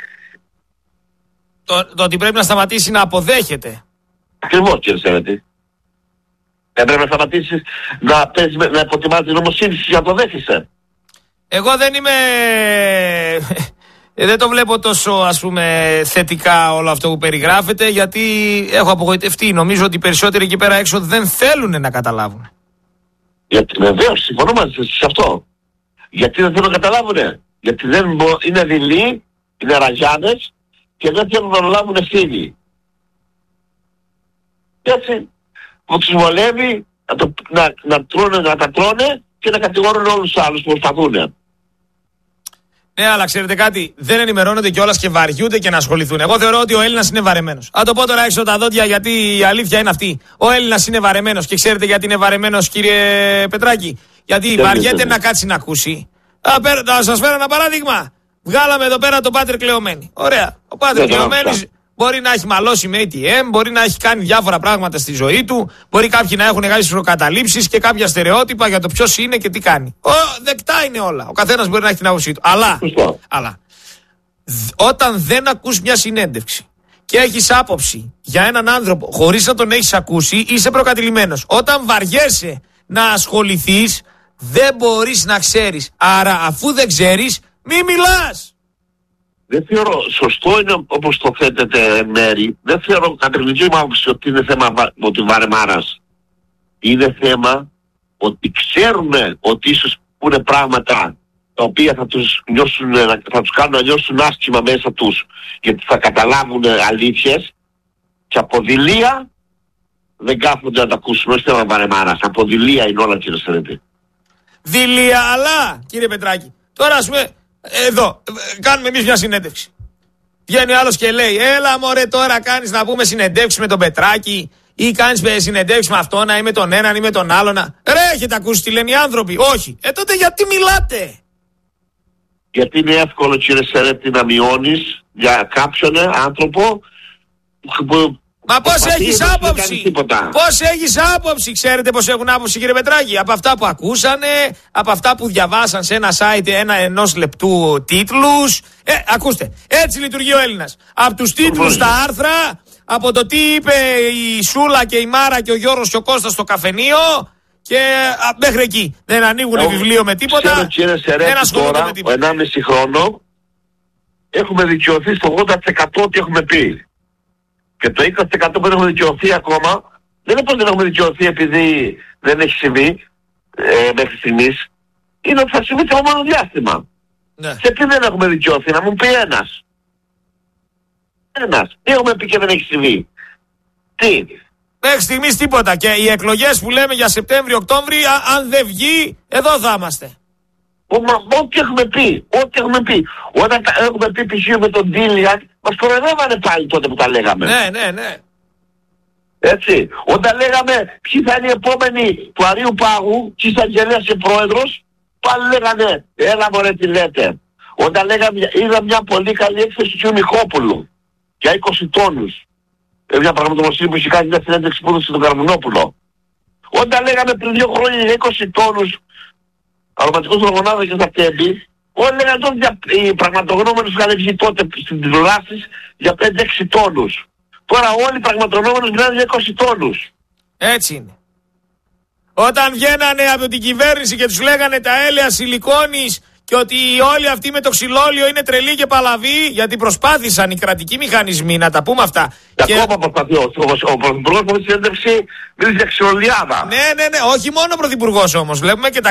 Το ότι πρέπει να σταματήσει να αποδέχεται. Ακριβώς κύριε Σερέτη. Δεν πρέπει να σταματήσεις να υποτιμάς την νομοσύνη για να το δέχεσαι. Εγώ δεν είμαι... δεν το βλέπω τόσο ας πούμε θετικά όλο αυτό που περιγράφεται, γιατί έχω απογοητευτεί. Νομίζω ότι οι περισσότεροι εκεί πέρα έξω δεν θέλουν να καταλάβουν. Γιατί βεβαίως συμφωνώ μαζί σας σε αυτό. Γιατί δεν θέλουν να καταλάβουνε. Γιατί δεν είναι δειλοί, είναι ραγιάδες και δεν θέλουν να λάβουν ευθύνη. Και έτσι που τους βολεύει να τα τρώνε και να κατηγορούν όλους τους άλλους που προσπαθούν. Ναι, αλλά ξέρετε κάτι, δεν ενημερώνονται κιόλας και βαριούνται και να ασχοληθούν. Εγώ θεωρώ ότι ο Έλληνας είναι βαρεμένος. Αν το πω τώρα έξω τα δόντια, γιατί η αλήθεια είναι αυτή. Ο Έλληνας είναι βαρεμένος. Και ξέρετε γιατί είναι βαρεμένος, κύριε Πετράκη? Γιατί βαριέται να κάτσει να ακούσει. Θα σας φέρω ένα παράδειγμα. Βγάλαμε εδώ πέρα τον Πάτερ Κλεωμένη. Ωραία. Ο Πάτερ Κλεωμένης μπορεί να έχει μαλώσει με ATM, μπορεί να έχει κάνει διάφορα πράγματα στη ζωή του, μπορεί κάποιοι να έχουν κάνει προκαταλήψεις και κάποια στερεότυπα για το ποιος είναι και τι κάνει. Δεκτά είναι όλα. Ο καθένας μπορεί να έχει την άποψή του. Αλλά όταν δεν ακούς μια συνέντευξη και έχεις άποψη για έναν άνθρωπο χωρίς να τον έχεις ακούσει, είσαι προκατηλημένος. Όταν βαριέσαι να ασχοληθείς, δεν μπορείς να ξέρεις. Άρα αφού δεν ξέρεις, μη μιλάς. Δεν θεωρώ, σωστό είναι όπως το θέτετε μέρη, δεν θεωρώ κατευθυντική μου άποψη ότι είναι θέμα ότι βαρεμάρας. Είναι θέμα ότι ξέρουμε ότι ίσως πούνε πράγματα τα οποία θα τους κάνουν να νιώσουν άσχημα μέσα τους, γιατί θα καταλάβουν αλήθειες και από δειλία δεν κάθονται να τα ακούσουν, όχι θέμα βαρεμάρας. Από δειλία είναι όλα κύριε Σερέτη. Δειλία, αλλά κύριε Πετράκη, τώρα ας πούμε εδώ κάνουμε εμείς μια συνέντευξη. Βγαίνει ο άλλος και λέει, έλα μωρέ τώρα κάνεις να πούμε συνεντεύξεις με τον Πετράκη ή κάνεις συνεντεύξεις με αυτόν ή με τον έναν ή με τον άλλον. Ρε, έχετε ακούσει τι λένε οι άνθρωποι? Όχι. Τότε γιατί μιλάτε? Γιατί είναι εύκολο κύριε Σερέτη να μειώνεις για κάποιον άνθρωπο που Μα πώς έχεις άποψη, πώς έχεις άποψη, ξέρετε πώς έχουν άποψη κύριε Πετράκη, από αυτά που ακούσανε, από αυτά που διαβάσαν σε ένα site ενός λεπτού τίτλους, ακούστε, έτσι λειτουργεί ο Έλληνας, από τους τίτλους στα άρθρα, από το τι είπε η Σούλα και η Μάρα και ο Γιώργος και ο Κώστας στο καφενείο και μέχρι εκεί, δεν ανοίγουν βιβλίο με τίποτα, δεν ασχολούνται με τίποτα. 1,5 χρόνο έχουμε δικαιωθεί στο 80% ότι έχουμε πει. Και το 20% που δεν έχουμε δικαιωθεί ακόμα, δεν είναι πως δεν έχουμε δικαιωθεί επειδή δεν έχει συμβεί μέχρι στιγμής. Είναι ότι θα συμβεί σε επόμενο διάστημα. Ναι. Σε τι δεν έχουμε δικαιωθεί, να μου πει ένας. Τι έχουμε πει και δεν έχει συμβεί. Τι. Μέχρι στιγμής τίποτα. Και οι εκλογές που λέμε για Σεπτέμβριο-Οκτώβρη, αν δεν βγει, εδώ θα είμαστε. Ό,τι έχουμε πει. Όταν έχουμε πει π.χ. με τον Ντίλιαν, μας κοροϊδεύανε πάλι τότε που τα λέγαμε. Ναι. Έτσι. Όταν λέγαμε ποιοι θα είναι οι επόμενοι του Αρείου Πάγου, και εισαγγελέας και πρόεδρος, πάλι λέγανε έλα μωρέ τι λέτε. Όταν λέγαμε, είδα μια πολύ καλή έκθεση του Μιχόπουλου για 20 τόνους. Μια πραγματογνωσία που είχε κάνει μια συνέντευξη που έδωσε στον Καρμινόπουλο. Όταν λέγαμε πριν 2 χρόνια για 20 τόνους αρωματικός τρογονάδας και στα τέμπη, όλοι λέγανε τότε οι πραγματογνώμενους είχαν βγει τότε στην τηλεοράσεις για 5-6 τόνους. Τώρα όλοι οι πραγματογνώμενους μιλάνε για 20 τόνους. Έτσι είναι. Όταν βγαίνανε από την κυβέρνηση και τους λέγανε τα έλαια σιλικόνης και ότι όλοι αυτοί με το ξυλόλιο είναι τρελοί και παλαβοί, γιατί προσπάθησαν οι κρατικοί μηχανισμοί να τα πούμε αυτά. Και ακόμα προσπαθεί ο Πρωθυπουργός από τη συνέντευξη μίλησε για ξυλολιάδα. Ναι, όχι μόνο ο Πρωθυπουργός όμως. Βλέπουμε και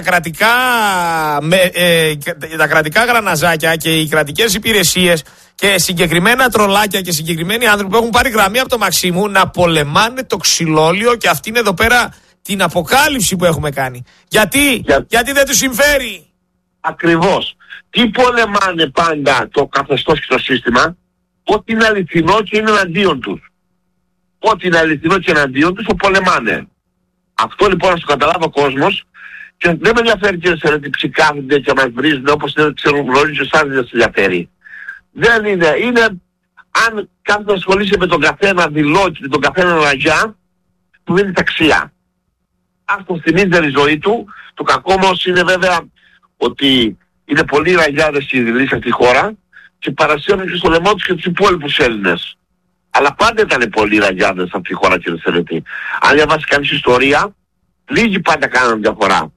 τα κρατικά γραναζάκια και οι κρατικές υπηρεσίες και συγκεκριμένα τρολάκια και συγκεκριμένοι άνθρωποι που έχουν πάρει γραμμή από το Μαξίμου να πολεμάνε το ξυλόλιο και αυτή είναι εδώ πέρα την αποκάλυψη που έχουμε κάνει. Γιατί δεν τους συμφέρει. Ακριβώς. Τι πολεμάνε πάντα το καθεστώς και το σύστημα? Ό,τι είναι αληθινό και είναι εναντίον τους. Ό,τι είναι αληθινό και εναντίον τους το πολεμάνε. Αυτό λοιπόν να το καταλάβει ο κόσμος και δεν με ενδιαφέρει και σε τι ψηκάθονται και μας βρίζουν όπως δεν ξέρουν γνωρίζουν και εσάς δεν σε ενδιαφέρει. Δεν είναι. Είναι αν κάποιος να ασχολείσαι με τον καθένα δηλώσει, με τον καθένα ραγιά, του δίνει ταξία. Αυτό θυμίζει η ζωή του. Το κακό όμως είναι βέβαια ότι είναι πολλοί ραγιάδες οι δηλήσεις σε αυτή τη χώρα και παρασύρουν και στο λαιμό τους και τους υπόλοιπους Έλληνες. Αλλά πάντα ήταν πολλοί ραγιάδες σε αυτή τη χώρα, κύριε Σερετή. Αν διαβάσει κανείς ιστορία, λίγοι πάντα κάνουν διαφορά.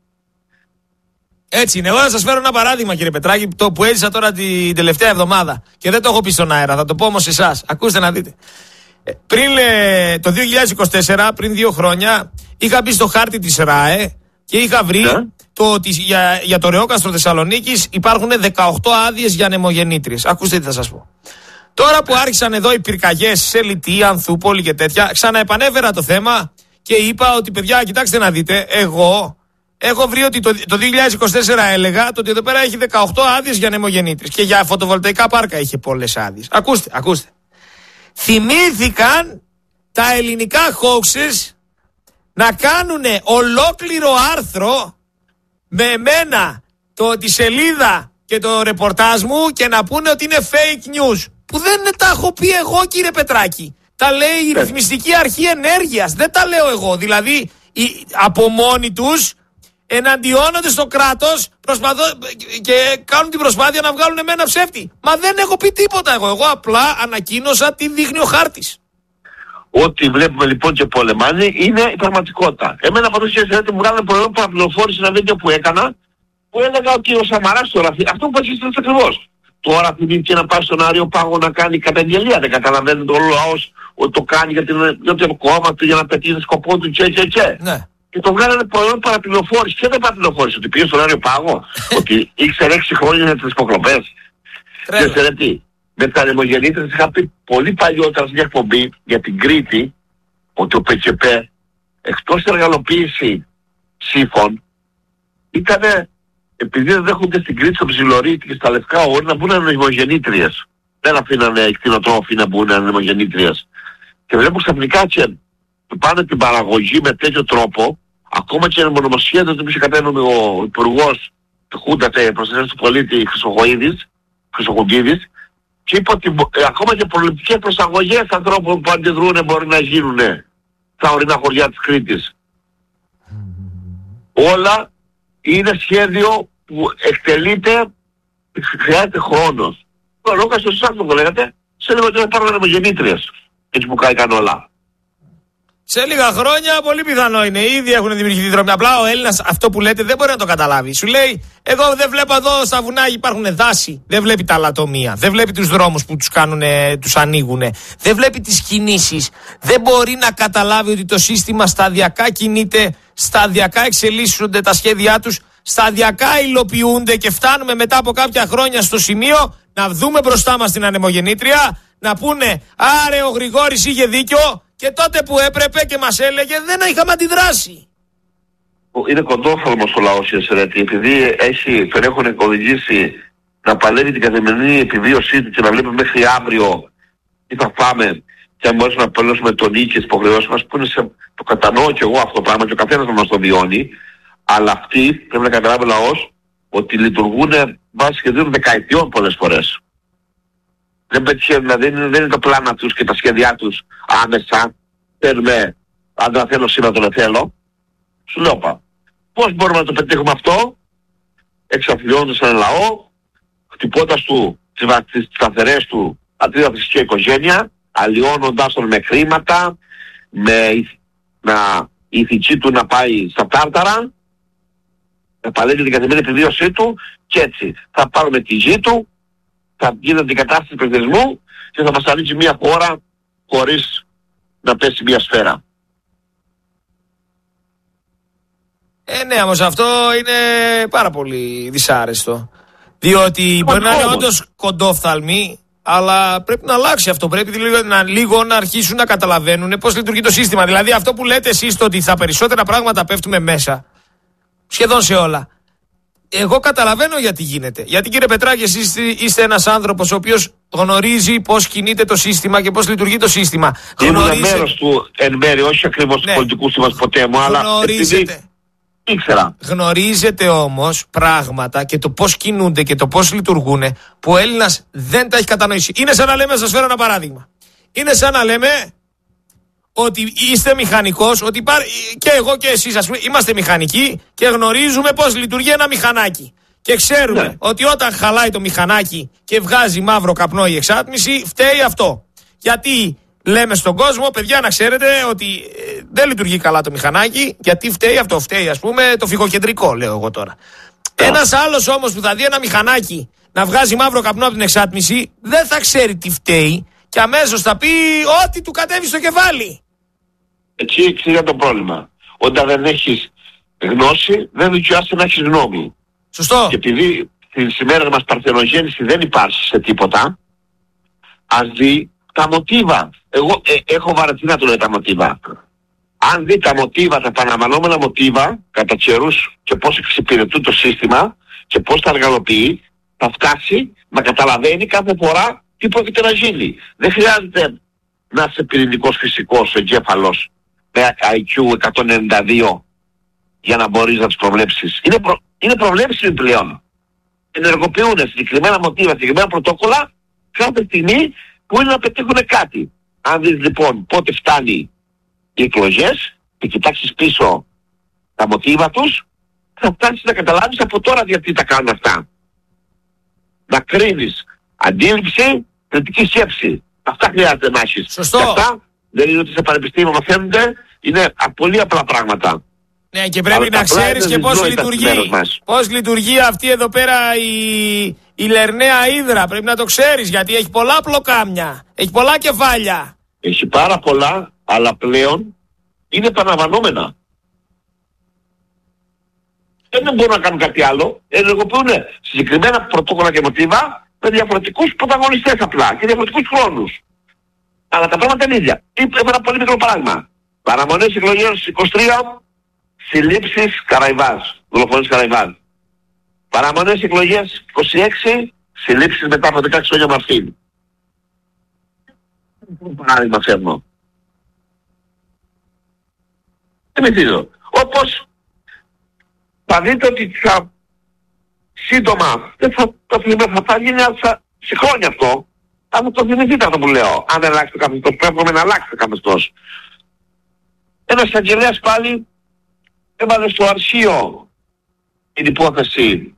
Έτσι είναι. Εγώ θα σας φέρω ένα παράδειγμα, κύριε Πετράκη, το που έζησα τώρα την τελευταία εβδομάδα. Και δεν το έχω πει στον αέρα, θα το πω όμως εσάς. Ακούστε να δείτε. Πριν το 2024, πριν 2 χρόνια, είχα μπει στο χάρτη της ΡΑΕ και είχα βρει το ότι για το Ρεόκαστρο Θεσσαλονίκης υπάρχουν 18 άδειες για ανεμογεννήτριες. Ακούστε τι θα σας πω. Τώρα που άρχισαν εδώ οι πυρκαγιές σε Λυτή, Ανθούπολη και τέτοια, ξαναεπανέφερα το θέμα και είπα ότι παιδιά, κοιτάξτε να δείτε, εγώ έχω βρει ότι το 2024 έλεγα ότι εδώ πέρα έχει 18 άδειες για ανεμογεννήτριες και για φωτοβολταϊκά πάρκα είχε πολλές άδειες. Ακούστε. Θυμήθηκαν τα ελληνικά hoaxes να κάνουν ολόκληρο άρθρο με εμένα, τη σελίδα και το ρεπορτάζ μου και να πούνε ότι είναι fake news. Που δεν τα έχω πει εγώ, κύριε Πετράκη. Τα λέει η Ρυθμιστική Αρχή Ενέργειας. Δεν τα λέω εγώ. Δηλαδή από μόνοι τους εναντιώνονται στο κράτος και κάνουν την προσπάθεια να βγάλουν εμένα ψεύτη. Μα δεν έχω πει τίποτα εγώ. Εγώ απλά ανακοίνωσα τι δείχνει ο χάρτης. Ό,τι βλέπουμε λοιπόν και πολεμάνε είναι η πραγματικότητα. Εμένα από το CSR μου βγάλανε παραπληροφόρηση ένα βίντεο που έκανα που έλεγα ότι ο Σαμαράς τώρα, αυτό που είπες ακριβώς. Τώρα θυμήθηκε να πάει στον Άριο Πάγο να κάνει καταγγελία. Δεν καταλαβαίνει το λαός ότι το κάνει για το κόμμα του για να πετύχει σκοπό του και. Ναι. Και το βγάλανε παραπληροφόρηση. Και δεν παραπληροφόρηση ότι πήγε στον Άριο Πάγο, ότι ήξερε 6 χρόνια για τις υποκλοπές. Και ξέρετε τι. Με τα ανεμογεννήτριες είχα πει πολύ παλιότερα σε μια εκπομπή για την Κρήτη ότι ο ΠΚΠ εκτός εργαλοποίηση ψήφων ήτανε, επειδή δεν δέχονται στην Κρήτη, στο Ψιλορίτη και στα Λευκά Όρη να μπουν ανεμογεννήτριες. Δεν αφήνανε κτηνοτρόφοι να μπουν ανεμογεννήτριες. Και βλέπω ξαφνικά και πάνε την παραγωγή με τέτοιο τρόπο, ακόμα και μονομοσχέδιο που είχε κατέβει ο υπουργός του Χούντα προστασίας του πολίτη Χρυσοχοίδης, Και είπε ότι ακόμα και προληπτικές προσαγωγές ανθρώπων που αντιδρούν μπορεί να γίνουν στα ορεινά χωριά της Κρήτης. Όλα είναι σχέδιο που εκτελείται, χρειάζεται χρόνος. Ο Λούκας ο Σάκης το λέγατε, σε λίγο ότι θα πάρουν ανεμογεννήτριες, έτσι που κάηκαν όλα. Σε λίγα χρόνια πολύ πιθανό είναι. Ήδη έχουν δημιουργηθεί δρόμοι. Απλά ο Έλληνας αυτό που λέτε δεν μπορεί να το καταλάβει. Σου λέει, εγώ δεν βλέπω εδώ στα βουνά υπάρχουν δάση. Δεν βλέπει τα αλατομεία. Δεν βλέπει τους δρόμους που τους ανοίγουν. Δεν βλέπει τις κινήσεις. Δεν μπορεί να καταλάβει ότι το σύστημα σταδιακά κινείται, σταδιακά εξελίσσονται τα σχέδιά τους, σταδιακά υλοποιούνται και φτάνουμε μετά από κάποια χρόνια στο σημείο να δούμε μπροστά μας την ανεμογεννήτρια, να πούνε άρε ο Γρηγόρης είχε δίκιο. Και τότε που έπρεπε και μας έλεγε δεν είχαμε αντιδράσει. Είναι κοντόφθαλμος ο λαός, επειδή τον έχουν οδηγήσει να παλεύει την καθημερινή επιβίωσή του και να βλέπει μέχρι αύριο τι θα φάμε και αν μπορέσουμε να πληρώσουμε τον νίκη και τις υποχρεώσεις μας, που είναι το κατανοώ και εγώ αυτό το πράγμα και ο καθένας να μας το βιώνει, αλλά αυτοί πρέπει να καταλάβει ο λαός ότι λειτουργούν βάσει σχεδίων δεκαετιών πολλές φορές. Δεν πετυχαίνουν, δεν είναι το πλάνα τους και τα σχέδιά τους άμεσα. Θέλουμε, αν δεν θέλω σήμερα τον θέλω. Σου λέω πώς μπορούμε να το πετύχουμε αυτό? Εξαφλιώνοντας ένα λαό, χτυπώντας του τις σταθερές του αντρίδα φυσική οικογένεια, αλλοιώνοντας τον με χρήματα, με η ηθική του να πάει στα τάρταρα, να παλεύει την καθημερινή επιβίωσή του και έτσι θα πάρουμε τη γη του, θα γίνεται αντικατάσταση πληθυσμού και θα μας ανοίξει μια χώρα χωρίς να πέσει μια σφαίρα. Ναι, όμως αυτό είναι πάρα πολύ δυσάρεστο. Διότι μπορεί να είναι όντως κοντόφθαλμοι, αλλά πρέπει να αλλάξει αυτό. Πρέπει λίγο να αρχίσουν να καταλαβαίνουν πώς λειτουργεί το σύστημα. Δηλαδή αυτό που λέτε εσείς, το ότι στα περισσότερα πράγματα πέφτουμε μέσα, σχεδόν σε όλα. Εγώ καταλαβαίνω γιατί γίνεται. Γιατί κύριε Πετράκη, εσείς είστε ένας άνθρωπος ο οποίος γνωρίζει πώς κινείται το σύστημα και πώς λειτουργεί το σύστημα. Ήμουν μέρος του εν μέρει, όχι ακριβώς του πολιτικού σύμβασης ποτέ μου, αλλά επειδή ήξερα. Γνωρίζετε όμως πράγματα και το πώς κινούνται και το πώς λειτουργούν που ο Έλληνας δεν τα έχει κατανοήσει. Είναι σαν να λέμε, σας φέρω ένα παράδειγμα. Είναι σαν να λέμε ότι είστε μηχανικός, ότι και εγώ και εσείς ας πούμε είμαστε μηχανικοί και γνωρίζουμε πώς λειτουργεί ένα μηχανάκι. Και ξέρουμε ότι όταν χαλάει το μηχανάκι και βγάζει μαύρο καπνό η εξάτμιση, φταίει αυτό. Γιατί λέμε στον κόσμο, παιδιά, να ξέρετε ότι δεν λειτουργεί καλά το μηχανάκι, γιατί φταίει αυτό. Φταίει, ας πούμε, το φυγοκεντρικό, λέω εγώ τώρα. Ένας άλλος όμως που θα δει ένα μηχανάκι να βγάζει μαύρο καπνό από την εξάτμιση, δεν θα ξέρει τι φταίει και αμέσως θα πει ό,τι του κατέβει στο κεφάλι. Εκεί εξηγεί το πρόβλημα. Όταν δεν έχεις γνώση, δεν δικαιάσαι να έχεις γνώμη. Σωστό. Και επειδή στις ημέρες μας παρθενογέννηση δεν υπάρχει σε τίποτα, ας δει τα μοτίβα. Εγώ έχω βαρεθεί να το λέω τα μοτίβα. Αν δει τα μοτίβα, τα επαναλαμβανόμενα μοτίβα, κατά καιρούς και πώς εξυπηρετούν το σύστημα και πώς τα εργαλοποιεί, θα φτάσει να καταλαβαίνει κάθε φορά τι πρόκειται να γίνει. Δεν χρειάζεται να είσαι πυρηνικός φυσικός εγκέφαλος με IQ 192 για να μπορείς να τους προβλέψεις. Είναι προβλέψιμοι πλέον. Ενεργοποιούν συγκεκριμένα μοτίβα, συγκεκριμένα πρωτόκολλα κάθε στιγμή που είναι να πετύχουν κάτι. Αν δεις λοιπόν πότε φτάνει οι εκλογές και κοιτάξεις πίσω τα μοτίβα τους, θα φτάσεις να καταλάβεις από τώρα γιατί τα κάνουν αυτά. Να κρίνεις αντίληψη, κριτική σκέψη. Αυτά χρειάζεται να έχεις. Σωστό. Και αυτά δεν είναι ότι σε πανεπιστήμιο μαθαίνονται, είναι πολύ απλά πράγματα. Ναι, και πρέπει να ξέρεις και πώς λειτουργεί. Πώς λειτουργεί αυτή εδώ πέρα η Λερναία Ύδρα. Πρέπει να το ξέρεις γιατί έχει πολλά πλοκάμια, έχει πολλά κεφάλια. Έχει πάρα πολλά, αλλά πλέον είναι επαναλαμβανόμενα. Δεν μπορούν να κάνουν κάτι άλλο. Ενεργοποιούν συγκεκριμένα πρωτόκολλα και μοτίβα με διαφορετικούς πρωταγωνιστές απλά και διαφορετικούς χρόνους. Αλλά τα πράγματα είναι ίδια. Ένα πολύ μικρό παράδειγμα. Παραμονές εκλογές 23, συλλήψεις Καραϊβάζ, δολοφονίες Καραϊβάζ. Παραμονές εκλογές 26, συλλήψεις μετά από 16 χρόνια Μαρθίν. Παράδειγμα φέρνω. Εμετίζω. Όπως θα δείτε ότι σύντομα, θα γίνει σε χρόνια αυτό, Αν το θυμηθείτε αυτό που λέω. Αν αλλάξει το καθεστώς, πρέπει να αλλάξει το καθεστώς. Ένας εισαγγελέας πάλι έβαλε στο αρχείο την υπόθεση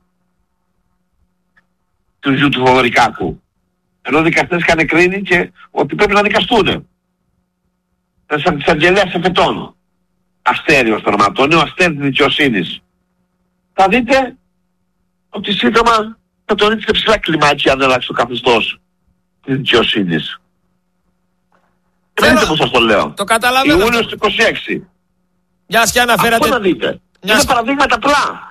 του γιου του Θοδωρικάκου. Ενώ οι δικαστές είχαν κρίνει και ότι πρέπει να δικαστούν. Ένας εισαγγελέας εφετών. Αστέριος το όνομα, το νέο αστέρι της δικαιοσύνης. Θα δείτε ότι σύντομα θα τον ρίξετε ψηλά κλιμάκια αν αλλάξει το καθεστώς της δικαιοσύνης. Δεν δείτε πώς σας το λέω. Το καταλαβαίνω. Ιούνιος του 26. Μιας και αναφέρατε... Αυτό να δείτε. Είναι παραδείγματα απλά.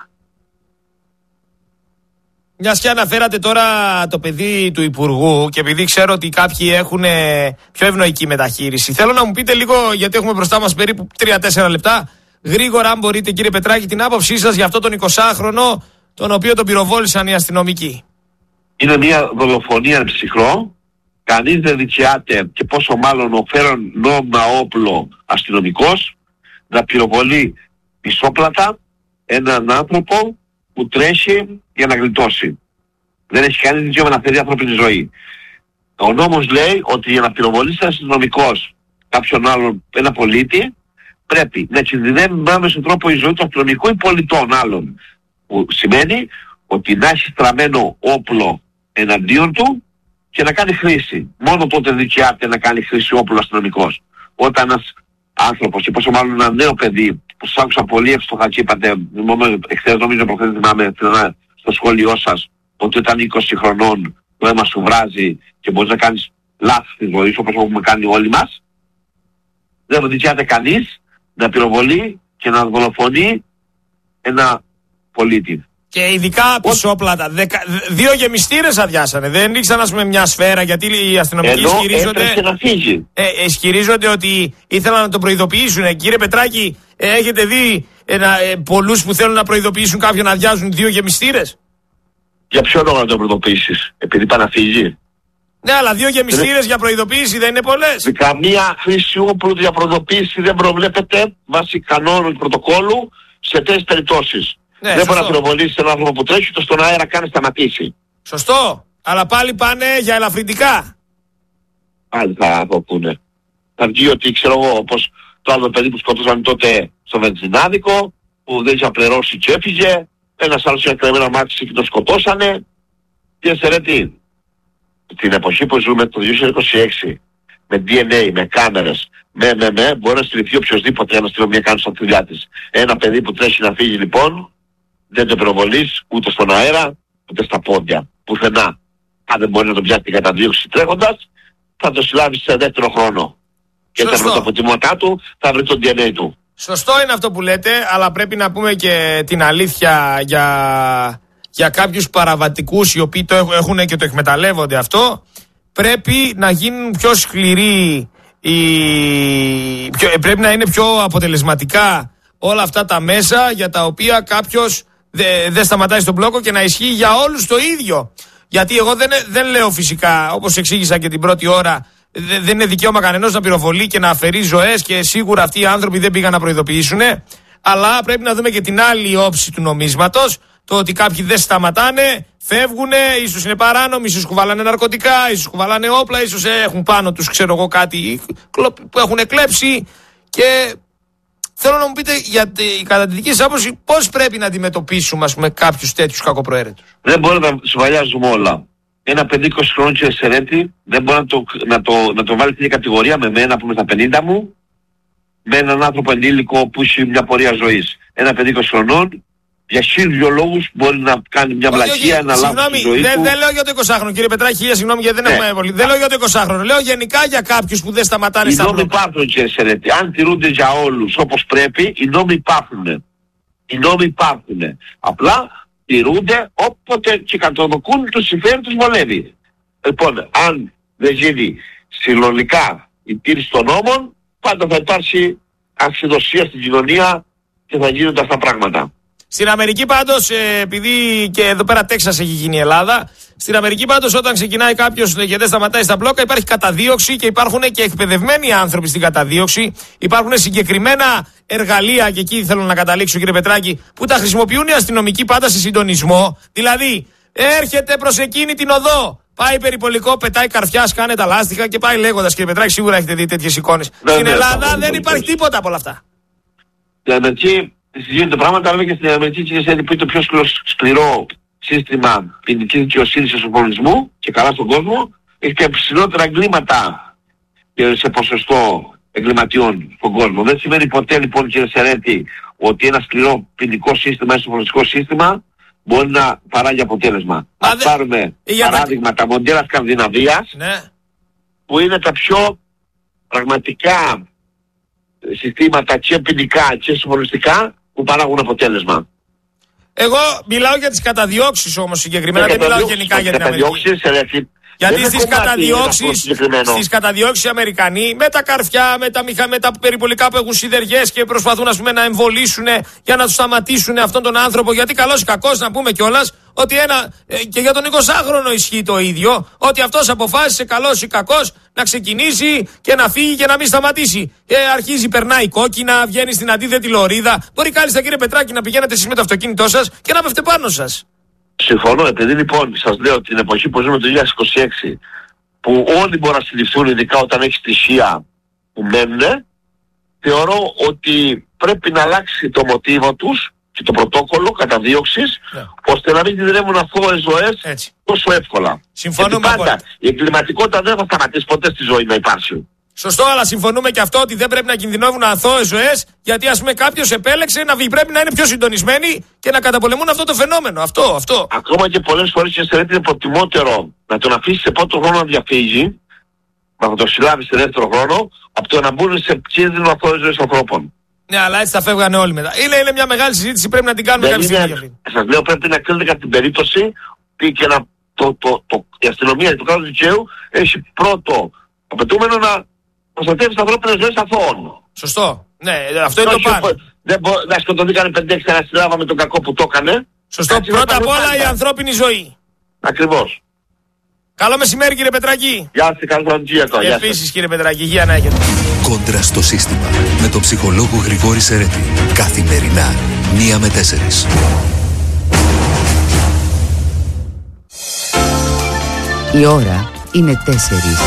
Μιας και αναφέρατε τώρα το παιδί του Υπουργού και επειδή ξέρω ότι κάποιοι έχουν πιο ευνοϊκή μεταχείριση, θέλω να μου πείτε λίγο, γιατί έχουμε μπροστά μας περίπου 3-4 λεπτά, γρήγορα αν μπορείτε κύριε Πετράκη, την άποψή σας για αυτόν τον 20χρονο τον οποίο τον πυροβόλησαν οι αστυνομικοί. Είναι μια δολοφονία ψυχρό. Κανείς δεν δικαιάται και πόσο μάλλον ο φέρον νόμιμα όπλο αστυνομικός να πυροβολεί πισόπλατα έναν άνθρωπο που τρέχει για να γλιτώσει. Δεν έχει κανείς δικαίωμα να φέρει ανθρώπινη ζωή. Ο νόμος λέει ότι για να πυροβολήσει ένας αστυνομικός κάποιον άλλον, ένα πολίτη, πρέπει να κινδυνεύει με άμεσο τρόπο η ζωή του αστυνομικού ή πολιτών άλλων. Που σημαίνει ότι να έχει στραμμένο όπλο εναντίον του και να κάνει χρήση. Μόνο τότε δικαιάται να κάνει χρήση όπλου αστυνομικός. Όταν ένας άνθρωπος, και πόσο μάλλον ένα νέο παιδί, που σας άκουσα πολύ εύστοχα και είπατε, εχθές νομίζω προχθές θυμάμαι στο σχόλιο σας, ότι όταν 20 χρονών το αίμα σου βράζει και μπορείς να κάνεις λάθη στη ζωή σου όπως έχουμε κάνει όλοι μας, δεν δικαιάται κανείς να πυροβολεί και να δολοφονεί ένα πολίτη. Και ειδικά πισόπλατα. 2 γεμιστήρες αδειάσανε. Δεν ρίξαν ας πούμε μια σφαίρα γιατί οι αστυνομικοί ισχυρίζονται ότι ήθελαν να τον προειδοποιήσουν. Κύριε Πετράκη, έχετε δει πολλούς που θέλουν να προειδοποιήσουν κάποιον να αδειάζουν 2 γεμιστήρες? Για ποιο λόγο να τον προειδοποιήσεις? Επειδή πάει να φύγει? Ναι, αλλά 2 γεμιστήρες για προειδοποίηση δεν είναι πολλές? Καμία χρήση όπλου για προειδοποίηση δεν προβλέπεται βάσει κανόνου και πρωτοκόλλου σε τέτοιες περιπτώσεις. Ναι, δεν μπορεί να πυροβολήσει έναν άνθρωπο που τρέχει, το στον αέρα κάνει σταματήσει. Σωστό. Αλλά πάλι πάνε για ελαφρυντικά. Πάλι θα το πούνε. Θα βγει ότι ξέρω εγώ, όπως το άλλο παιδί που σκοτώσαν τότε στο βενζινάδικο, που δεν είχε πληρώσει και έφυγε. Ένας άλλος είχε κρεμμένο μάτι και το σκοτώσανε. Και τι. Την εποχή που ζούμε το 2026, με DNA, με κάμερες, μπορεί να στηριχθεί οποιοσδήποτε ένα αστυνομία κάνει στα δουλειά της. Ένα παιδί που τρέχει να φύγει λοιπόν, δεν το πυροβολείς ούτε στον αέρα, ούτε στα πόδια. Πουθενά. Αν δεν μπορεί να τον πιάσει την καταδίωξη τρέχοντας, θα το συλλάβει σε δεύτερο χρόνο. Και τα πρωτοποτιμωτά του θα βρει το DNA του. Σωστό είναι αυτό που λέτε, αλλά πρέπει να πούμε και την αλήθεια για κάποιους παραβατικούς οι οποίοι το έχουν και το εκμεταλλεύονται αυτό. Πρέπει να γίνουν πιο σκληροί, πρέπει να είναι πιο αποτελεσματικά όλα αυτά τα μέσα για τα οποία κάποιος δεν σταματάει στον μπλόκο και να ισχύει για όλους το ίδιο. Γιατί εγώ δεν λέω φυσικά, όπως εξήγησα και την πρώτη ώρα, δεν είναι δικαίωμα κανενός να πυροβολεί και να αφαιρεί ζωές και σίγουρα αυτοί οι άνθρωποι δεν πήγαν να προειδοποιήσουν, αλλά πρέπει να δούμε και την άλλη όψη του νομίσματος, το ότι κάποιοι δεν σταματάνε, φεύγουνε, ίσως είναι παράνομοι, ίσως κουβαλάνε ναρκωτικά, ίσως κουβαλάνε όπλα, ίσως έχουν πάνω τους ξέρω εγώ κάτι που έχουν κλέψει και θέλω να μου πείτε κατά τη δική σας άποψη πώς πρέπει να αντιμετωπίσουμε ας πούμε κάποιους τέτοιους κακοπροαίρετους. Δεν μπορεί να σβαλιάζουμε όλα. Ένα παιδί 20 χρόνων και εσαιρέτη δεν μπορεί να το βάλει στην κατηγορία με μένα που είμαι στα 50 μου, με έναν άνθρωπο ενήλικο που έχει μια πορεία ζωής. Ένα παιδί 20 χρονών για 1000 λόγους μπορεί να κάνει μια βλακεία, να λάβει τη ζωή του. Δεν λέω για το 20χρονο, κύριε Πετράκη, συγγνώμη γιατί δεν έχουμε πολύ. Δεν λέω για το 20χρονο, λέω γενικά για κάποιους που δεν σταματάνε στα μπλοκ. Οι νόμοι υπάρχουν, κύριε Σερέτη. Αν τηρούνται για όλους όπως πρέπει, οι νόμοι υπάρχουν. Οι νόμοι υπάρχουν. Απλά τηρούνται όποτε και κατοδοκούν τους συμφέρον τους βολεύει. Λοιπόν, αν δεν γίνει συλλογικά η τήρηση των νόμων, πάντα θα υπάρξει αξιδοσία στην κοινωνία και θα γίνονται αυτά πράγματα. Στην Αμερική πάντως, επειδή και εδώ πέρα Τέξας έχει γίνει η Ελλάδα, στην Αμερική πάντως όταν ξεκινάει κάποιος και δεν σταματάει στα μπλόκα υπάρχει καταδίωξη και υπάρχουν και εκπαιδευμένοι άνθρωποι στην καταδίωξη. Υπάρχουν συγκεκριμένα εργαλεία και εκεί θέλω να καταλήξω κύριε Πετράκη που τα χρησιμοποιούν οι αστυνομικοί πάντα σε συντονισμό. Δηλαδή έρχεται προς εκείνη την οδό. Πάει περιπολικό, πετάει καρφιά, σκάνε τα λάστιχα και πάει λέγοντας. Κύριε Πετράκη, σίγουρα έχετε δει τέτοιες εικόνες. Στην Ελλάδα δεν υπάρχει τίποτα από όλα αυτά. Στην Αμερική συζητούνται πράγματα, αλλά και στην Αμερική που είναι το πιο σκληρό σύστημα ποινικής δικαιοσύνης και σοφρονισμού και καλά στον κόσμο. Έχει και ψηλότερα εγκλήματα σε ποσοστό εγκληματιών στον κόσμο. Δεν σημαίνει ποτέ λοιπόν, κύριε Σερέτη, ότι ένα σκληρό ποινικό σύστημα ή σοφρονιστικό σύστημα μπορεί να παράγει αποτέλεσμα. Ας πάρουμε παράδειγμα τα μοντέλα Σκανδιναβίας, ναι, που είναι τα πιο πραγματικά συστήματα και ποινικά και σοφρονιστικά που παράγουν αποτέλεσμα. Εγώ μιλάω για τις καταδιώξεις όμως συγκεκριμένα, δεν μιλάω γενικά για την Αμερική. Γιατί στις καταδιώξεις οι Αμερικανοί με τα καρφιά, με τα περιπολικά που έχουν σιδεριές και προσπαθούν να εμβολήσουν για να τους σταματήσουν αυτόν τον άνθρωπο. Γιατί καλός ή κακός να πούμε κιόλας ότι και για τον 20χρονο ισχύει το ίδιο, ότι αυτός αποφάσισε καλός ή κακός να ξεκινήσει και να φύγει και να μην σταματήσει. Αρχίζει, περνάει κόκκινα, βγαίνει στην αντίθετη λωρίδα. Μπορεί κάλλιστα, κύριε Πετράκη, να πηγαίνετε εσείς με το αυτοκίνητό σας και να πέφτε πάνω σας. Συμφωνώ, επειδή λοιπόν σας λέω την εποχή που ζούμε το 2026, που όλοι μπορούν να συλληφθούν, ειδικά όταν έχει στοιχεία που μένουν, θεωρώ ότι πρέπει να αλλάξει το μοτίβο τους και το πρωτόκολλο καταδίωξης, ώστε να μην κινδυνεύουν αθώες ζωές τόσο εύκολα. Συμφωνούμε πάντα. Η εγκληματικότητα δεν θα σταματήσει ποτέ στη ζωή να υπάρχει. Σωστό, αλλά συμφωνούμε και αυτό ότι δεν πρέπει να κινδυνεύουν αθώες ζωές, γιατί ας πούμε κάποιος επέλεξε πρέπει να είναι πιο συντονισμένοι και να καταπολεμούν αυτό το φαινόμενο. Αυτό. Ακόμα και πολλές φορές είναι προτιμότερο να τον αφήσει σε πρώτο χρόνο να διαφύγει, να το συλλάβει σε δεύτερο χρόνο, από το να μπουν σε κίνδυνο αθώες ζωές ανθρώπων. Ναι, αλλά έτσι θα φεύγανε όλοι μετά. Είναι μια μεγάλη συζήτηση, πρέπει να την κάνουμε κάποια στιγμή. Σας λέω, πρέπει να κρίνετε κατά την περίπτωση και η αστυνομία και το κράτος δικαίου έχει πρώτο απαιτούμενο να προστατεύει τις ανθρώπινες ζωές αθώων. Σωστό. Ναι, αυτό είναι το πάνω. Δεν να σκοτωθήκανε 5-6 να συλλάβαμε τον κακό που το έκανε. Σωστό. Πρώτα απ' όλα η ανθρώπινη ζωή. Ακριβώς. Καλό μεσημέρι, κύριε Πετράκη. Γεια σας, καλό βραδιά. Επίσης, κύριε Πετράκη, υγεία να έχετε. Κόντρα στο σύστημα με τον ψυχολόγο Γρηγόρη Σερέτη. Καθημερινά 1 με 4. Η ώρα είναι 4.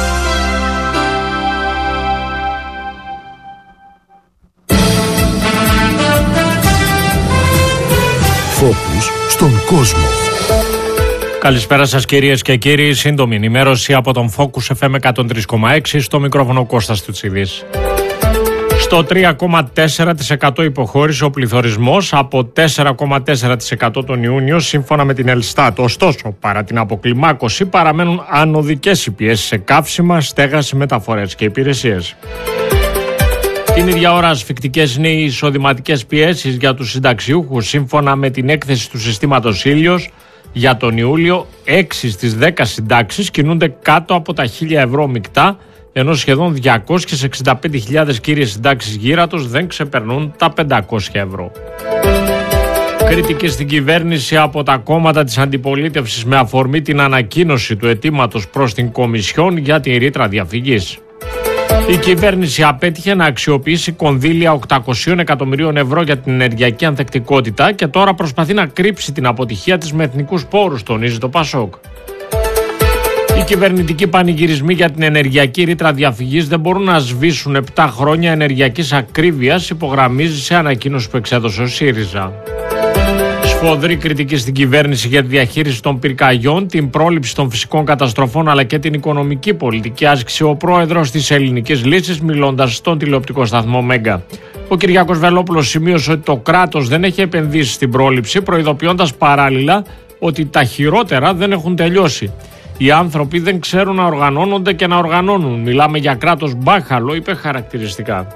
Φόκους στον κόσμο. Καλησπέρα σας κυρίες και κύριοι. Σύντομη ενημέρωση από τον Focus FM 103,6 στο μικρόφωνο Κώστας Τουτσιδής. Στο 3,4% υποχώρησε ο πληθωρισμός από 4,4% τον Ιούνιο σύμφωνα με την Ελστάτ. Ωστόσο, παρά την αποκλιμάκωση παραμένουν ανωδικές οι πιέσεις σε καύσιμα, στέγαση, μεταφορές και υπηρεσίες. Την ίδια ώρα ασφικτικές είναι οι εισοδηματικές πιέσεις για τους συνταξιούχους σύμφωνα με την έκθεση του συστήματος Ήλιος. Για τον Ιούλιο 6 στις 10 συντάξεις κινούνται κάτω από τα 1.000 ευρώ μεικτά, ενώ σχεδόν 265.000 κύριες συντάξεις γύρατος δεν ξεπερνούν τα 500 ευρώ. Κριτική στην κυβέρνηση από τα κόμματα της αντιπολίτευσης με αφορμή την ανακοίνωση του αιτήματος προς την Κομισιόν για την ρήτρα διαφυγής. Η κυβέρνηση απέτυχε να αξιοποιήσει κονδύλια 800 εκατομμυρίων ευρώ για την ενεργειακή ανθεκτικότητα και τώρα προσπαθεί να κρύψει την αποτυχία της με εθνικούς πόρους, τονίζει το ΠΑΣΟΚ. Οι κυβερνητικοί πανηγυρισμοί για την ενεργειακή ρήτρα διαφυγής δεν μπορούν να σβήσουν 7 χρόνια ενεργειακής ακρίβειας, υπογραμμίζει σε ανακοίνωση που εξέδωσε ο ΣΥΡΙΖΑ. Σφοδρή κριτική στην κυβέρνηση για τη διαχείριση των πυρκαγιών, την πρόληψη των φυσικών καταστροφών αλλά και την οικονομική πολιτική άσκησε ο πρόεδρος της Ελληνικής Λύσης, μιλώντας στον τηλεοπτικό σταθμό Μέγκα. Ο Κυριάκος Βελόπουλος σημείωσε ότι το κράτος δεν έχει επενδύσει στην πρόληψη, προειδοποιώντας παράλληλα ότι τα χειρότερα δεν έχουν τελειώσει. Οι άνθρωποι δεν ξέρουν να οργανώνονται και να οργανώνουν. Μιλάμε για κράτος μπάχαλο, είπε χαρακτηριστικά.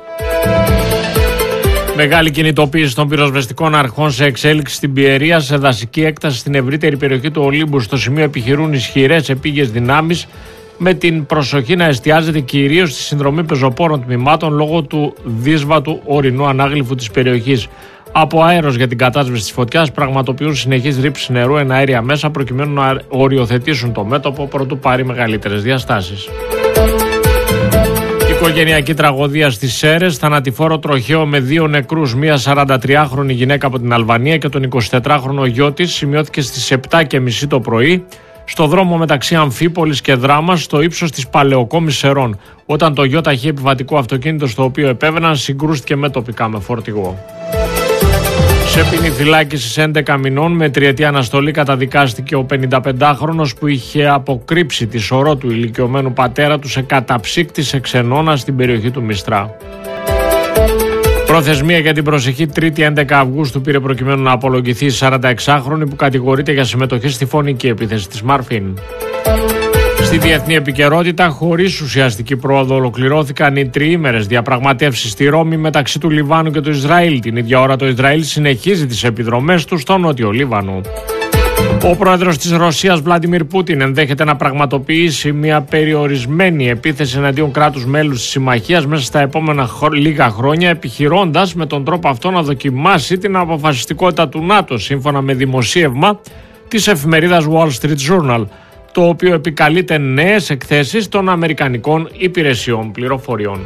Μεγάλη κινητοποίηση των πυροσβεστικών αρχών σε εξέλιξη στην Πιερία, σε δασική έκταση στην ευρύτερη περιοχή του Ολύμπου. Στο σημείο επιχειρούν ισχυρές επίγειες δυνάμεις, με την προσοχή να εστιάζεται κυρίως στη συνδρομή πεζοπόρων τμήματων λόγω του δύσβατου ορεινού ανάγλυφου της περιοχής. Από αέρος για την κατάσβεση της φωτιάς πραγματοποιούν συνεχείς ρήψεις νερού εναέρια μέσα προκειμένου να οριοθετήσουν το μέτωπο προτού πάρει μεγαλύτερες διαστάσεις. Οικογενειακή τραγωδία στις Σέρρες, θανατηφόρο τροχαίο με 2 νεκρούς, μία 43χρονη γυναίκα από την Αλβανία και τον 24χρονο γιο της, σημειώθηκε στις 7:30 το πρωί στο δρόμο μεταξύ Αμφίπολης και Δράμας, στο ύψος της Παλαιοκόμης Σερών, όταν το γιο ταχύ επιβατικό αυτοκίνητο στο οποίο επέβαιναν συγκρούστηκε με τοπικά με φορτηγό. Σε ποινή φυλάκισης 11 μηνών με 3η αναστολή καταδικάστηκε ο 55χρονος που είχε αποκρύψει τη σωρό του ηλικιωμένου πατέρα του σε καταψύκτη σε ξενώνα στην περιοχή του Μιστρά. Προθεσμία για την προσεχή 3η 11 Αυγούστου πήρε προκειμένου να απολογηθεί η 46χρονη που κατηγορείται για συμμετοχή στη φωνική επίθεση της Μαρφίν. Στη διεθνή επικαιρότητα, χωρίς ουσιαστική πρόοδο, ολοκληρώθηκαν οι τριήμερες διαπραγματεύσεις στη Ρώμη μεταξύ του Λιβάνου και του Ισραήλ. Την ίδια ώρα το Ισραήλ συνεχίζει τις επιδρομές του στο νότιο Λίβανο. Ο πρόεδρος της Ρωσίας, Βλάντιμιρ Πούτιν, ενδέχεται να πραγματοποιήσει μια περιορισμένη επίθεση εναντίον κράτους μέλους της συμμαχίας μέσα στα επόμενα λίγα χρόνια, επιχειρώντας με τον τρόπο αυτό να δοκιμάσει την αποφασιστικότητα του ΝΑΤΟ, σύμφωνα με δημοσίευμα της εφημερίδας Wall Street Journal, το οποίο επικαλείται νέες εκθέσεις των Αμερικανικών υπηρεσιών πληροφοριών.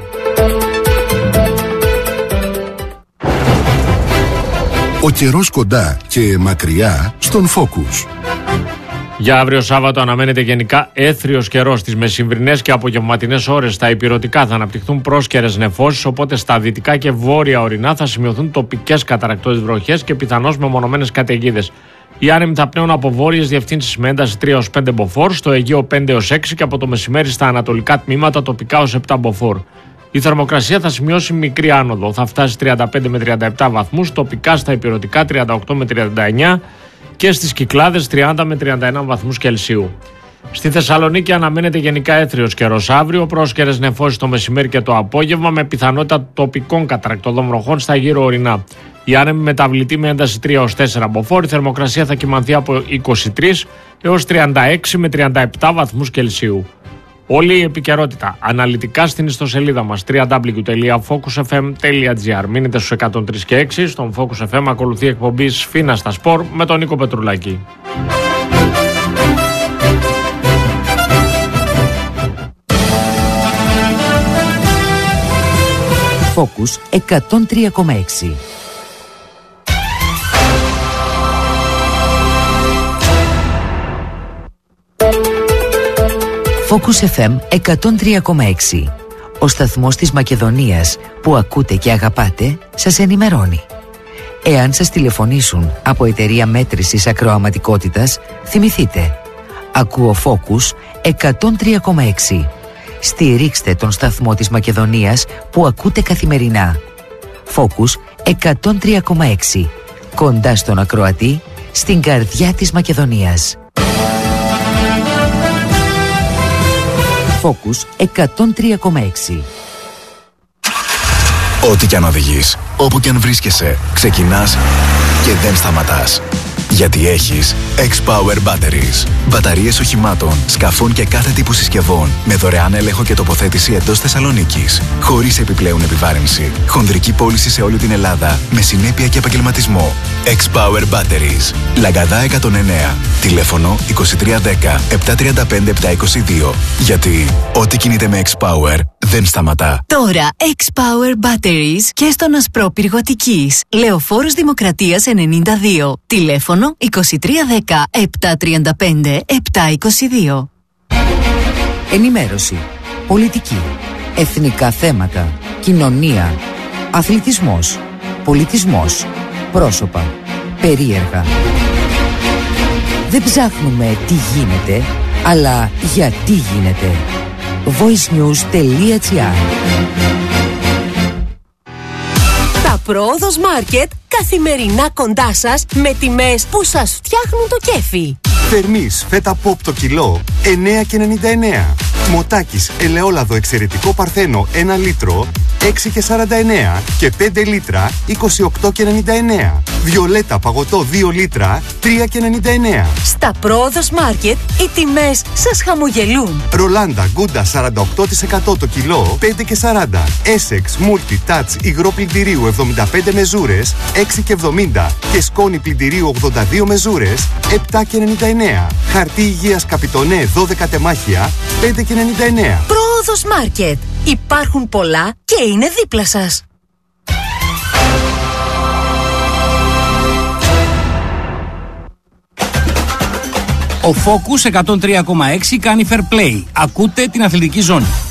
Ο καιρός κοντά και μακριά στον Focus. Για αύριο Σάββατο αναμένεται γενικά έθριος καιρός. Στις μεσημβρινές και απογευματινές ώρες στα ηπειρωτικά θα αναπτυχθούν πρόσκαιρες νεφώσεις, οπότε στα δυτικά και βόρεια ορεινά θα σημειωθούν τοπικές καταρρακτώδεις βροχές και πιθανώς μεμονωμένες καταιγίδες. Οι άνεμοι θα πνέουν από βόρειες διευθύνσεις με ένταση 3-5 μποφόρ, στο Αιγαίο 5-6 και από το μεσημέρι στα ανατολικά τμήματα τοπικά ως 7 μποφόρ. Η θερμοκρασία θα σημειώσει μικρή άνοδο, θα φτάσει 35 με 37 βαθμούς, τοπικά στα ηπειρωτικά 38 με 39 και στις Κυκλάδες 30 με 31 βαθμούς Κελσίου. Στη Θεσσαλονίκη αναμένεται γενικά έθριος καιρός αύριο, πρόσκαιρες νεφώσεις το μεσημέρι και το απόγευμα με πιθανότητα τοπικών καταρρακτωδών βροχών στα γύρω ορεινά. Η άνεμη μεταβλητή με ένταση 3-4 μποφόρ, η θερμοκρασία θα κυμανθεί από 23 έως 36 με 37 βαθμούς Κελσίου. Όλη η επικαιρότητα αναλυτικά στην ιστοσελίδα μας www.focusfm.gr. Μείνετε στους 103 και 6. Στον Focus FM ακολουθεί η εκπομπή Σφίνα στα Σπορ με τον Νίκο Πετρουλάκη. Focus 103,6. Focus FM 103,6. Ο σταθμός της Μακεδονίας που ακούτε και αγαπάτε σας ενημερώνει. Εάν σας τηλεφωνήσουν από εταιρεία μέτρησης ακροαματικότητας, θυμηθείτε. Ακούω Focus 103,6. Στηρίξτε τον σταθμό της Μακεδονίας που ακούτε καθημερινά. Focus 103,6. Κοντά στον ακροατή, στην καρδιά της Μακεδονίας. Focus 103,6. Ό,τι κι αν οδηγείς, όπου κι αν βρίσκεσαι, ξεκινάς και δεν σταματάς. Γιατί έχεις X-Power Batteries. Μπαταρίες οχημάτων, σκαφών και κάθε τύπου συσκευών με δωρεάν έλεγχο και τοποθέτηση εντός Θεσσαλονίκης. Χωρίς επιπλέον επιβάρυνση. Χονδρική πώληση σε όλη την Ελλάδα με συνέπεια και επαγγελματισμό. X-Power Batteries. Λαγκαδά 109. Τηλέφωνο 2310 735 722. Γιατί ό,τι κινείται με X-Power δεν σταματά. Τώρα X-Power Batteries και στον Ασπρόπυργο Αττικής. Λεωφόρος Δημοκρατίας 92. Τηλέφωνο 2310 735 722. Ενημέρωση, πολιτική, εθνικά θέματα, κοινωνία, αθλητισμός, πολιτισμός, πρόσωπα, περίεργα. Δεν ψάχνουμε τι γίνεται, αλλά γιατί γίνεται. voicenews.gr. Τα Πρόοδος Μάρκετ καθημερινά κοντά σας με τιμές που σας φτιάχνουν το κέφι. Θερμής φέτα pop το κιλό 9,99. Μοτάκης ελαιόλαδο εξαιρετικό παρθένο 1 λίτρο 6,49 και 5 λίτρα 28,99. Βιολέτα παγωτό 2 λίτρα 3,99. Στα Πρόοδος Μάρκετ οι τιμές σας χαμογελούν. Ρολάντα Γκούντα 48% το κιλό 5,40. Essex Multi Touch υγρό πλυντηρίου 75 μεζούρες 6,70 και σκόνη πλυντηρίου 82 μεζούρες 7,99. Χαρτί υγείας Καπιτονέ 12 τεμάχια 5,99. Πρόοδος Μάρκετ. Υπάρχουν πολλά και είναι δίπλα σας. Ο Focus 103,6 κάνει fair play. Ακούτε την αθλητική ζώνη.